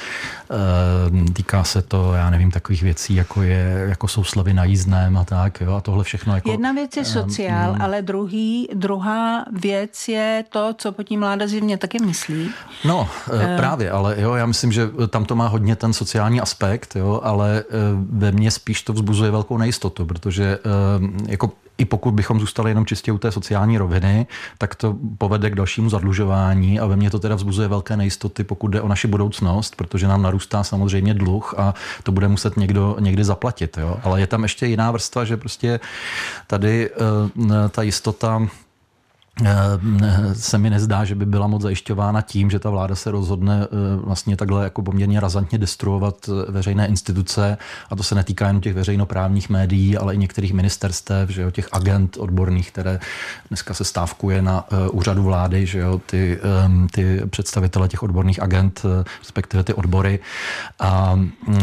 uh, týká se to, já nevím, takových věcí, jako, je, jako jsou slevy na jízdném a tak, jo? A tohle všechno jako... Jedna věc je sociál, um, ale druhý, druhá věc je to, co po tím vláda zjevně taky myslí. No, uh, právě, ale jo, já myslím, že tam to má hodně ten sociální aspekt, jo? Ale uh, ve mně spíš to vzbuzuje velkou nejistotu, protože uh, jako i pokud bychom zůstali jenom čistě u té sociální roviny, tak to povede k dalšímu zadlužování a ve mně to teda vzbuzuje velké nejistoty, pokud jde o naši budoucnost, protože nám narůstá samozřejmě dluh a to bude muset někdo někdy zaplatit. Jo? Ale je tam ještě jiná vrstva, že prostě tady uh, ta jistota se mi nezdá, že by byla moc zajišťována tím, že ta vláda se rozhodne vlastně takhle jako poměrně razantně destruovat veřejné instituce, a to se netýká jen těch veřejnoprávních médií, ale i některých ministerstev, že jo, těch agent odborných, které dneska se stávkuje na úřadu vlády, že jo, ty, ty představitele těch odborných agent, respektive ty odbory, a,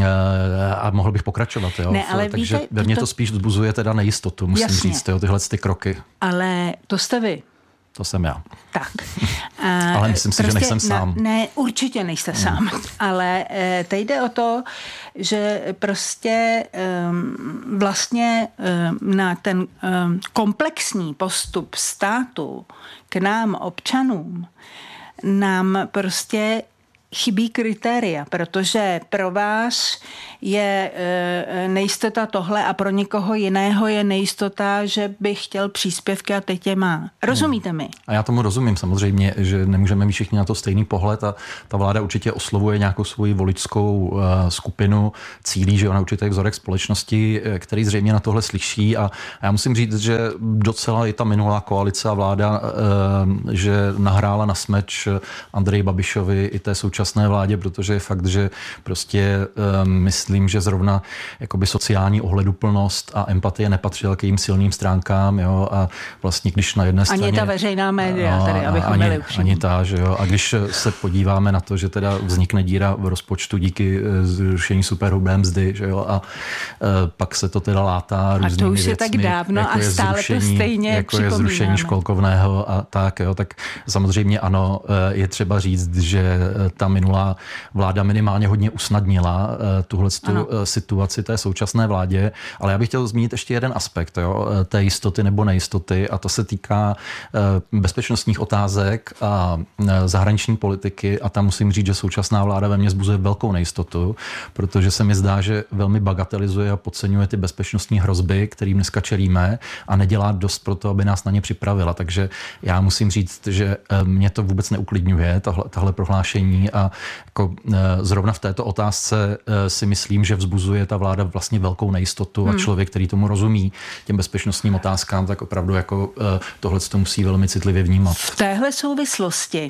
a mohl bych pokračovat, jo. Ne, ale takže víte, ve mně to... to spíš vzbuzuje teda nejistotu, musím Jasně. říct, jo, tyhle ty kroky. Ale to jste vy. To jsem já. Tak. Ale myslím si, prostě že nejsem sám. Na, ne, určitě nejste hmm. sám. Ale e, teď jde o to, že prostě e, vlastně e, na ten e, komplexní postup státu k nám, občanům, nám prostě chybí kritéria, protože pro vás je e, nejistota tohle a pro někoho jiného je nejistota, že by chtěl příspěvky a teď je má. Rozumíte mi? A já tomu rozumím samozřejmě, že nemůžeme mít všichni na to stejný pohled a ta vláda určitě oslovuje nějakou svoji voličskou uh, skupinu, cílí, že ona určitě je vzorek společnosti, který zřejmě na tohle slyší, a já musím říct, že docela i ta minulá koalice a vláda, uh, že nahrála na smeč Andreji Babišovi i té současné vládě, protože je fakt, že prostě um, myslím, že zrovna jakoby sociální ohleduplnost a empatie nepatřila k jejím silným stránkám, jo, a vlastně když na jedné straně... Ani ta veřejná média, no, tady, abychom ani, byli upřímní. ani ta, že jo, a když se podíváme na to, že teda vznikne díra v rozpočtu díky zrušení superhrubé mzdy, že jo, a e, pak se to teda látá různými věcmi. A to už je tak dávno jako a stále zrušení, to stejně jako je zrušení školkovného a tak, jo, tak samozřejmě ano, je třeba říct, že ta minulá vláda minimálně hodně usnadnila tuhle tu situaci té současné vládě, ale já bych chtěl zmínit ještě jeden aspekt, jo, té jistoty nebo nejistoty, a to se týká bezpečnostních otázek a zahraniční politiky, a tam musím říct, že současná vláda ve mně vzbuzuje velkou nejistotu, protože se mi zdá, že velmi bagatelizuje a podceňuje ty bezpečnostní hrozby, kterým dneska čelíme, a nedělá dost pro to, aby nás na ně připravila. Takže já musím říct, že mě to vůbec neuklidňuje, tahle, tahle prohlášení, a jako zrovna v této otázce si myslím, že vzbuzuje ta vláda vlastně velkou nejistotu, hmm. a člověk, který tomu rozumí, těm bezpečnostním otázkám, tak opravdu jako tohle to musí velmi citlivě vnímat. V téhle souvislosti,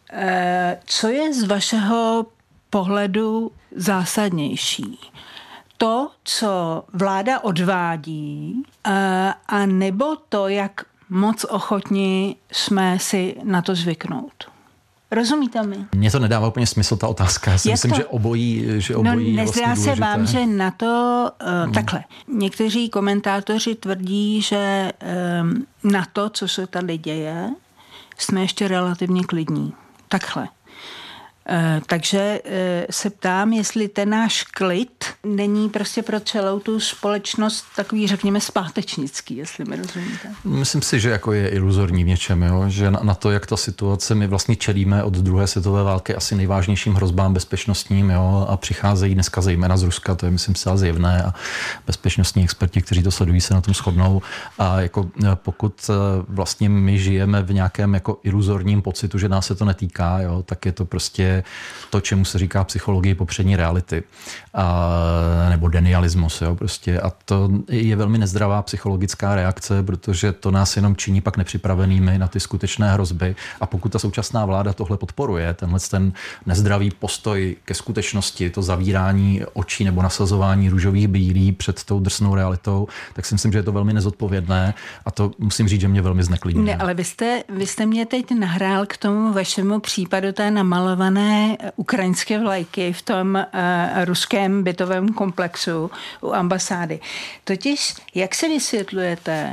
co je z vašeho pohledu zásadnější? To, co vláda odvádí, a nebo to, jak moc ochotní jsme si na to zvyknout? Rozumíte mi? Mně to nedává úplně smysl, ta otázka. Já si Jak myslím, to? že obojí, že obojí no, je vlastně nezdá se vám, že na to uh, hmm. takhle. Někteří komentátoři tvrdí, že um, na to, co se tady děje, jsme ještě relativně klidní. Takhle. Uh, takže uh, se ptám, jestli ten náš klid není prostě pro celou tu společnost takový, řekněme, zpátečnický, jestli mi rozumíte. Myslím si, že jako je iluzorní v něčem, jo? Že na, na to, jak ta situace, my vlastně čelíme od druhé světové války asi nejvážnějším hrozbám bezpečnostním, jo? A přicházejí dneska zejména z Ruska, to je myslím zcela zjevné, a bezpečnostní experti, kteří to sledují, se na tom shodnou. A jako pokud vlastně my žijeme v nějakém jako iluzorním pocitu, že nás se to netýká, jo? Tak je to prostě to, čemu se říká psychologii popřední reality, a, nebo denialismus, jo, prostě. A to je velmi nezdravá psychologická reakce, protože to nás jenom činí pak nepřipravenými na ty skutečné hrozby. A pokud ta současná vláda tohle podporuje, tenhle ten nezdravý postoj ke skutečnosti, to zavírání očí nebo nasazování růžových brýlí před tou drsnou realitou, tak si myslím, že je to velmi nezodpovědné, a to musím říct, že mě velmi zneklidňuje. Ne, ale vy jste, vy jste mě teď nahrál k tomu vašemu případu té namalované ukrajinské vlajky v tom uh, ruském bytovém komplexu u ambasády. Totiž, jak se vysvětlujete,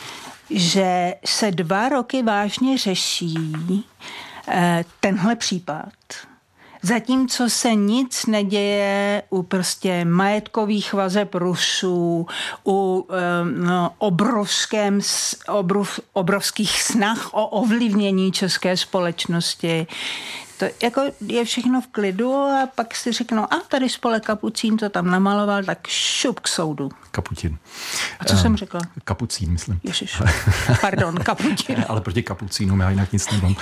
že se dva roky vážně řeší uh, tenhle případ, zatímco se nic neděje u prostě majetkových vazeb Rusů, u no, obrovském, obrov, obrovských snah o ovlivnění české společnosti. To jako je všechno v klidu, a pak si řeknou, a tady Spolek Kapucín to tam namaloval, tak šup k soudu. Kaputin. A co um, jsem řekla? Kapucín, myslím. Ježiš, pardon, Kaputin. Ale proti kapucínům já jinak nic nemám.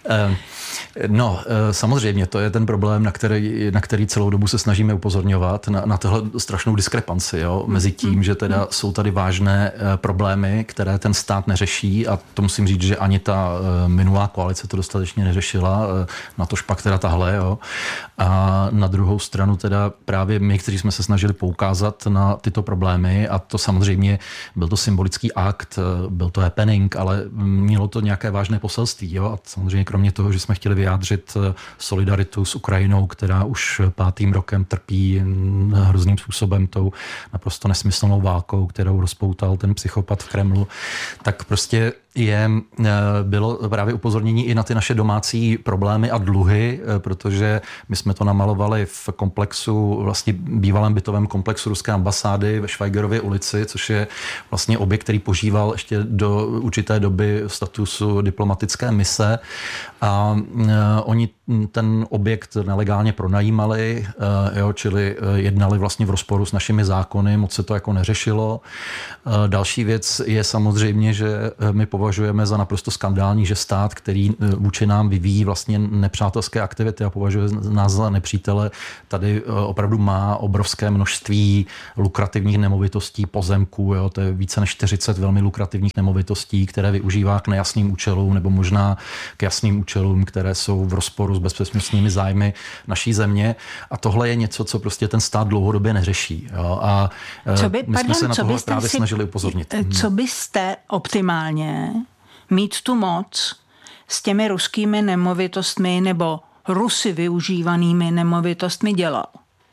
No, samozřejmě, to je ten problém, na který, na který celou dobu se snažíme upozorňovat, na, na tohle strašnou diskrepanci, jo, mezi tím, že teda jsou tady vážné problémy, které ten stát neřeší, a to musím říct, že ani ta minulá koalice to dostatečně neřešila, na tož pak teda tahle, jo. A na druhou stranu teda právě my, kteří jsme se snažili poukázat na tyto problémy, a to samozřejmě byl to symbolický akt, byl to happening, ale mělo to nějaké vážné poselství, jo. A samozřejmě kromě toho, že jsme chtěli vyjádřit solidaritu s Ukrajinou, která už pátým rokem trpí hrozným způsobem tou naprosto nesmyslnou válkou, kterou rozpoutal ten psychopat v Kremlu, tak prostě je, bylo právě upozornění i na ty naše domácí problémy a dluhy, protože my jsme to namalovali v komplexu, vlastně bývalém bytovém komplexu ruské ambasády ve Švajgerově ulici, což je vlastně objekt, který požíval ještě do určité doby statusu diplomatické mise, a oni ten objekt nelegálně pronajímali, jo, čili jednali vlastně v rozporu s našimi zákony, moc se to jako neřešilo. Další věc je samozřejmě, že my považujeme za naprosto skandální, že stát, který vůči nám vyvíjí vlastně nepřátelské aktivity a považuje nás za nepřítele, tady opravdu má obrovské množství lukrativních nemovitostí, pozemků, jo, to je více než čtyřicet velmi lukrativních nemovitostí, které využívá k nejasným účelům nebo možná k jasným účelům, které jsou v rozporu s bezpečnostními zájmy naší země. A tohle je něco, co prostě ten stát dlouhodobě neřeší. Jo. A co by, my pardon, jsme se na tohle právě si, snažili upozornit. Co byste optimálně mít tu moc s těmi ruskými nemovitostmi nebo Rusy využívanými nemovitostmi dělal?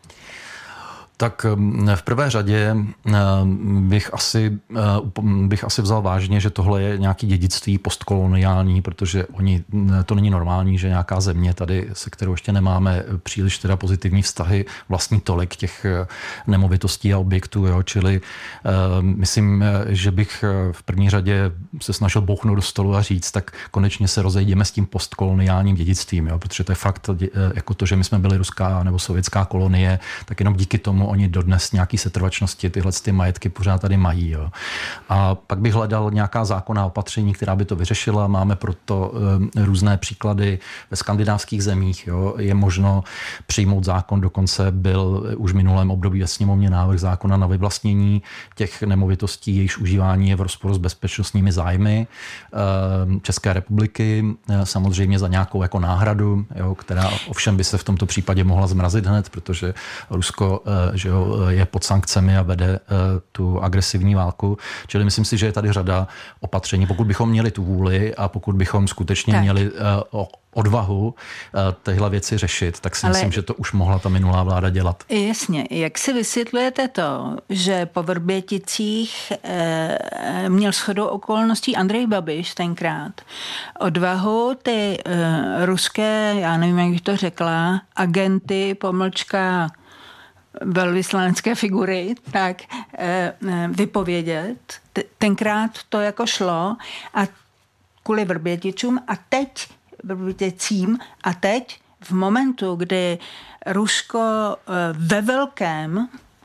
Tak v prvé řadě bych asi, bych asi vzal vážně, že tohle je nějaký dědictví postkoloniální, protože oni, to není normální, že nějaká země tady, se kterou ještě nemáme příliš teda pozitivní vztahy, vlastní tolik těch nemovitostí a objektů, jo, čili myslím, že bych v první řadě se snažil bouchnout do stolu a říct, tak konečně se rozejdeme s tím postkoloniálním dědictvím, jo, protože to je fakt jako to, že my jsme byli ruská nebo sovětská kolonie, tak jenom díky tomu oni dodnes nějaký setrvačnosti tyhle ty majetky pořád tady mají. Jo. A pak bych hledal nějaká zákonná opatření, která by to vyřešila. Máme proto e, různé příklady ve skandinávských zemích. Jo. Je možno přijmout zákon, dokonce byl už v minulém období ve sněmovně návrh zákona na vyvlastnění těch nemovitostí, jejichž užívání je v rozporu s bezpečnostními zájmy e, České republiky, e, samozřejmě za nějakou jako náhradu, jo, která ovšem by se v tomto případě mohla zmrazit hned, protože Rusko e, že jo, je pod sankcemi a vede uh, tu agresivní válku. Čili myslím si, že je tady řada opatření. Pokud bychom měli tu vůli a pokud bychom skutečně tak. měli uh, odvahu uh, tyhle věci řešit, tak si Ale myslím, že to už mohla ta minulá vláda dělat. Jasně. Jak si vysvětlujete to, že po Vrběticích uh, měl shodou okolností Andrej Babiš tenkrát odvahu ty uh, ruské, já nevím, jak bych to řekla, agenty, pomlčka velvyslanecké figury, tak vypovědět. Tenkrát to jako šlo a kvůli Vrběticům a teď Vrběticím a teď v momentu, kdy Rusko ve velkém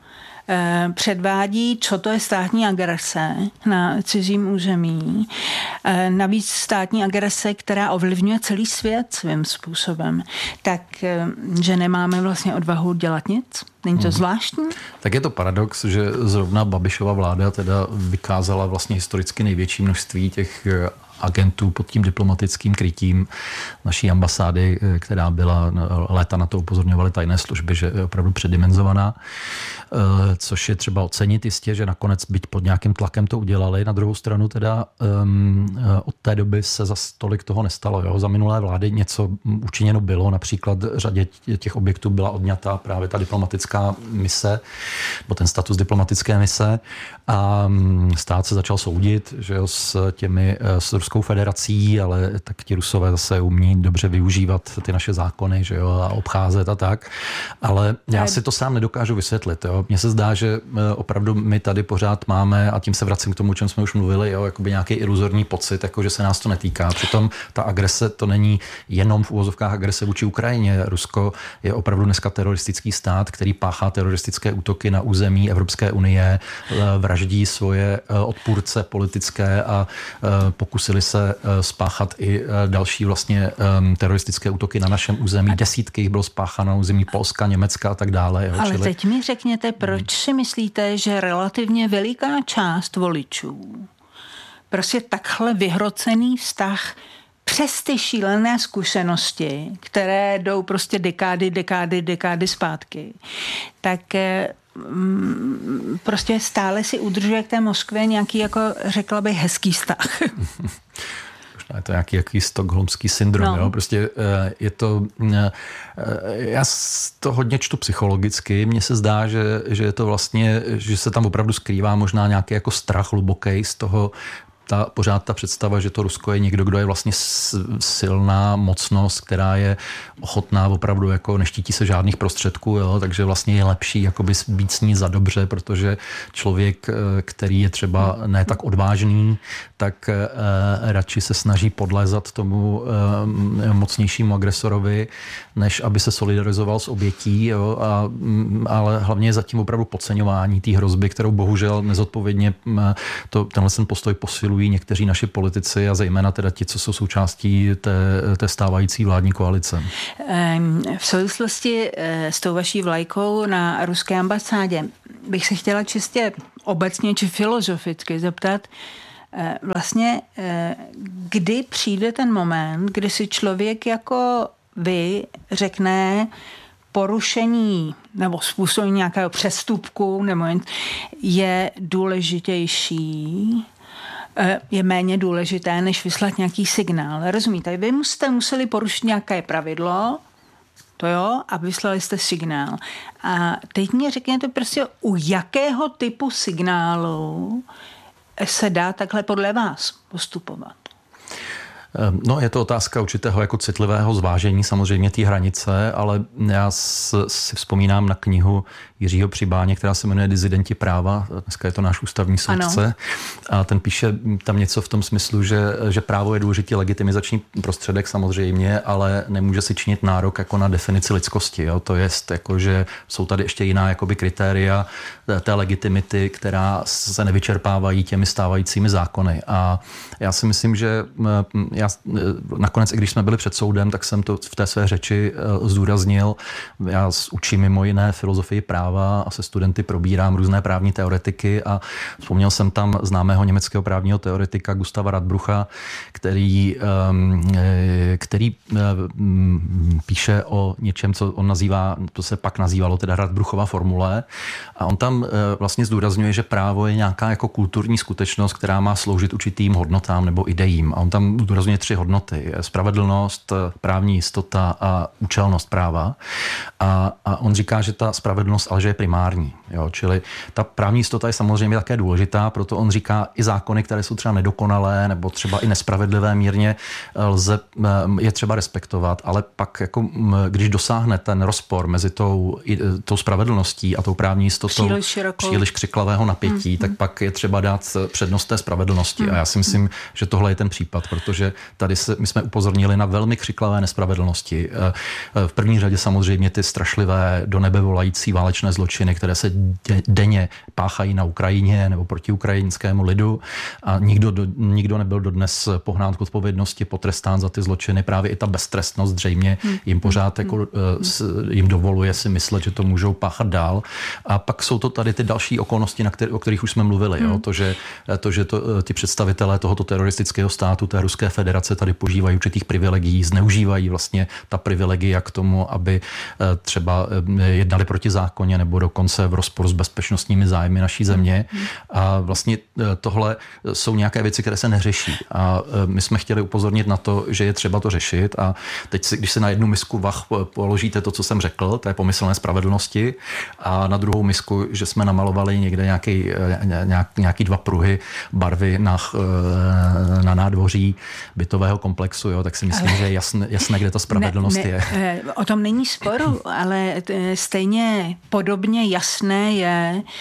předvádí, co to je státní agrese na cizím území. Navíc státní agrese, která ovlivňuje celý svět svým způsobem. Tak, že nemáme vlastně odvahu dělat nic? Není to zvláštní? Tak je to paradox, že zrovna Babišova vláda teda vykázala vlastně historicky největší množství těch agentů pod tím diplomatickým krytím naší ambasády, která byla léta na to upozorňovaly tajné služby, že je opravdu předimenzovaná, což je třeba ocenit jistě, že nakonec byť pod nějakým tlakem to udělali. Na druhou stranu teda um, od té doby se zas tolik toho nestalo. Jo. Za minulé vlády něco učiněno bylo, například řadě těch objektů byla odňata právě ta diplomatická mise, nebo ten status diplomatické mise, a stát se začal soudit, že jo, s těmi s Ruskou federací, ale tak ti Rusové zase umí dobře využívat ty naše zákony, že jo, a obcházet a tak. Ale já si to sám nedokážu vysvětlit. Jo. Mně se zdá, že opravdu my tady pořád máme, a tím se vracím k tomu, o čem jsme už mluvili, jo, jakoby nějaký iluzorní pocit, jako že se nás to netýká. Přitom ta agrese, to není jenom v úvozovkách agrese vůči Ukrajině. Rusko je opravdu dneska teroristický stát, který spáchá teroristické útoky na území Evropské unie, vraždí svoje odpůrce politické a pokusili se spáchat i další vlastně teroristické útoky na našem území. Desítky jich bylo spácháno na území Polska, Německa a tak dále. Ale čili... teď mi řekněte, proč si myslíte, že relativně veliká část voličů prostě takhle vyhrocený vztah přes ty šílené zkušenosti, které jdou prostě dekády, dekády, dekády zpátky, tak mm, prostě stále si udržuje k té Moskvě nějaký, jako řekla bych, hezký vztah. Je to nějaký jaký stockholmský syndrom, no. Jo? Prostě je to, já to hodně čtu psychologicky, mně se zdá, že, že je to vlastně, že se tam opravdu skrývá možná nějaký jako strach hluboký z toho, ta, pořád ta představa, že to Rusko je někdo, kdo je vlastně silná mocnost, která je ochotná opravdu, jako neštítí se žádných prostředků, jo? Takže vlastně je lepší jakoby být s ní za dobře, protože člověk, který je třeba ne tak odvážný, tak eh, radši se snaží podlézat tomu eh, mocnějšímu agresorovi, než aby se solidarizoval s obětí, jo? A, ale hlavně je zatím opravdu podceňování té hrozby, kterou bohužel nezodpovědně to, tenhle ten postoj posiluje někteří naši politici a zejména teda ti, co jsou součástí té, té stávající vládní koalice. V souvislosti s tou vaší vlajkou na ruské ambasádě bych se chtěla čistě obecně či filozoficky zeptat, vlastně kdy přijde ten moment, kdy si člověk jako vy řekne, porušení nebo způsobení nějakého přestupku nebo je důležitější, je méně důležité, než vyslat nějaký signál. Rozumíte? Vy jste museli porušit nějaké pravidlo, to jo, a vyslali jste signál. A teď mě řekněte prostě, u jakého typu signálu se dá takhle podle vás postupovat? No, je to otázka určitého jako citlivého zvážení samozřejmě té hranice, ale já si vzpomínám na knihu Jiřího Přibáně, která se jmenuje Dizidenti práva. Dneska je to náš ústavní soudce. Ano. A ten píše tam něco v tom smyslu, že, že právo je důležitý legitimizační prostředek samozřejmě, ale nemůže si činit nárok jako na definici lidskosti. Jo? To jest, jako, že jsou tady ještě jiná jakoby kritéria té legitimity, která se nevyčerpávají těmi stávajícími zákony. A já si myslím, že já nakonec, i když jsme byli před soudem, tak jsem to v té své řeči zdůraznil. Já učím mimo jiné filozofii práva a se studenty probírám různé právní teoretiky a vzpomněl jsem tam známého německého právního teoretika Gustava Radbrucha, který, který píše o něčem, co on nazývá, to se pak nazývalo teda Radbruchova formule a on tam vlastně zdůrazňuje, že právo je nějaká jako kulturní skutečnost, která má sloužit určitým hodnotám nebo ideím a on tam zdůrazňuje tři hodnoty. Spravedlnost, právní jistota a účelnost práva. A, a on říká, že ta spravedlnost ale že je primární. Jo? Čili ta právní jistota je samozřejmě také důležitá, proto on říká i zákony, které jsou třeba nedokonalé nebo třeba i nespravedlivé mírně, lze, je třeba respektovat, ale pak jako, když dosáhne ten rozpor mezi tou, tou spravedlností a tou právní jistotou příliš, příliš křiklavého napětí, hmm. tak pak je třeba dát přednost té spravedlnosti. Hmm. A já si myslím, že tohle je ten případ, protože tady se, my jsme upozornili na velmi křiklavé nespravedlnosti. V první řadě samozřejmě ty strašlivé do nebe volající válečné zločiny, které se denně páchají na Ukrajině nebo proti ukrajinskému lidu a nikdo, do, nikdo nebyl dodnes pohnán k odpovědnosti, potrestán za ty zločiny. Právě i ta beztrestnost zřejmě jim pořád jako, jim dovoluje si myslet, že to můžou páchat dál. A pak jsou to tady ty další okolnosti, na který, o kterých už jsme mluvili. Jo? To, že, to, že to, ti představitelé tohoto teroristického státu, té Ruské federace tady požívají určitých privilegií, zneužívají vlastně ta privilegia k tomu, aby třeba jednali proti zákoně nebo dokonce v rozporu s bezpečnostními zájmy naší země. A vlastně tohle jsou nějaké věci, které se neřeší. A my jsme chtěli upozornit na to, že je třeba to řešit. A teď, si, když si na jednu misku vah položíte to, co jsem řekl, té pomyslné spravedlnosti, a na druhou misku, že jsme namalovali někde nějaký, nějak, nějaký dva pruhy barvy na, na nádvoří bytového komplexu, jo, tak si myslím, ale že je jasné, jasné, kde ta spravedlnost ne, ne, je. O tom není sporu, ale stejně podobně jasné je,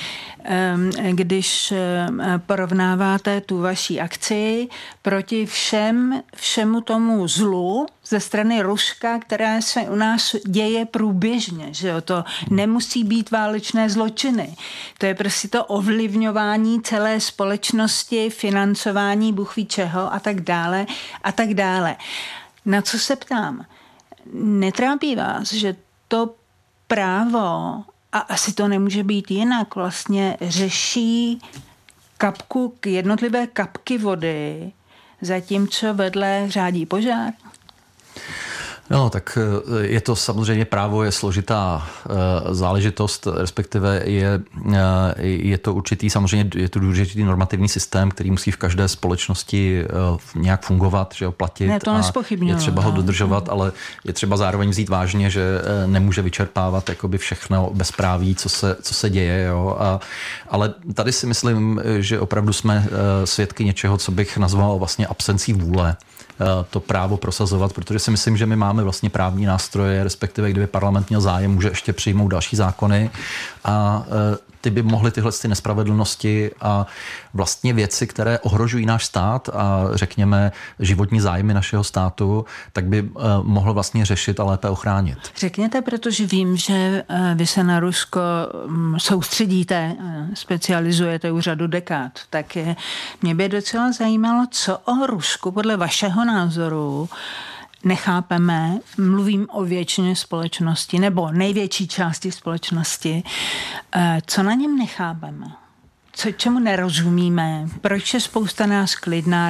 když porovnáváte tu vaši akci proti všem, všemu tomu zlu ze strany Ruska, která se u nás děje průběžně, že jo? To nemusí být válečné zločiny. To je prostě to ovlivňování celé společnosti, financování, bůh ví čeho a tak dále a tak dále. Na co se ptám? Netrápí vás, že to právo, a asi to nemůže být jinak, vlastně řeší kapku, jednotlivé kapky vody, zatímco vedle řádí požár? No, tak je to samozřejmě právo, je složitá záležitost, respektive je, je to určitý, samozřejmě je to důležitý normativní systém, který musí v každé společnosti nějak fungovat, že ho platit. Ne, to a je třeba ho dodržovat, ale je třeba zároveň vzít vážně, že nemůže vyčerpávat jakoby všechno bezpráví, co se, co se děje. Jo. A, ale tady si myslím, že opravdu jsme svědky něčeho, co bych nazval vlastně absencí vůle to právo prosazovat, protože si myslím, že my máme vlastně právní nástroje, respektive kdyby parlament měl zájem, může ještě přijmout další zákony a ty by mohly tyhle ty nespravedlnosti a vlastně věci, které ohrožují náš stát a řekněme životní zájmy našeho státu, tak by mohl vlastně řešit a lépe ochránit. Řekněte, protože vím, že vy se na Rusko soustředíte, specializujete už řadu dekád, tak mě by docela zajímalo, co o Rusku podle vašeho názoru nechápeme, mluvím o většině společnosti nebo největší části společnosti, co na něm nechápeme, co, čemu nerozumíme, proč je spousta nás klidná,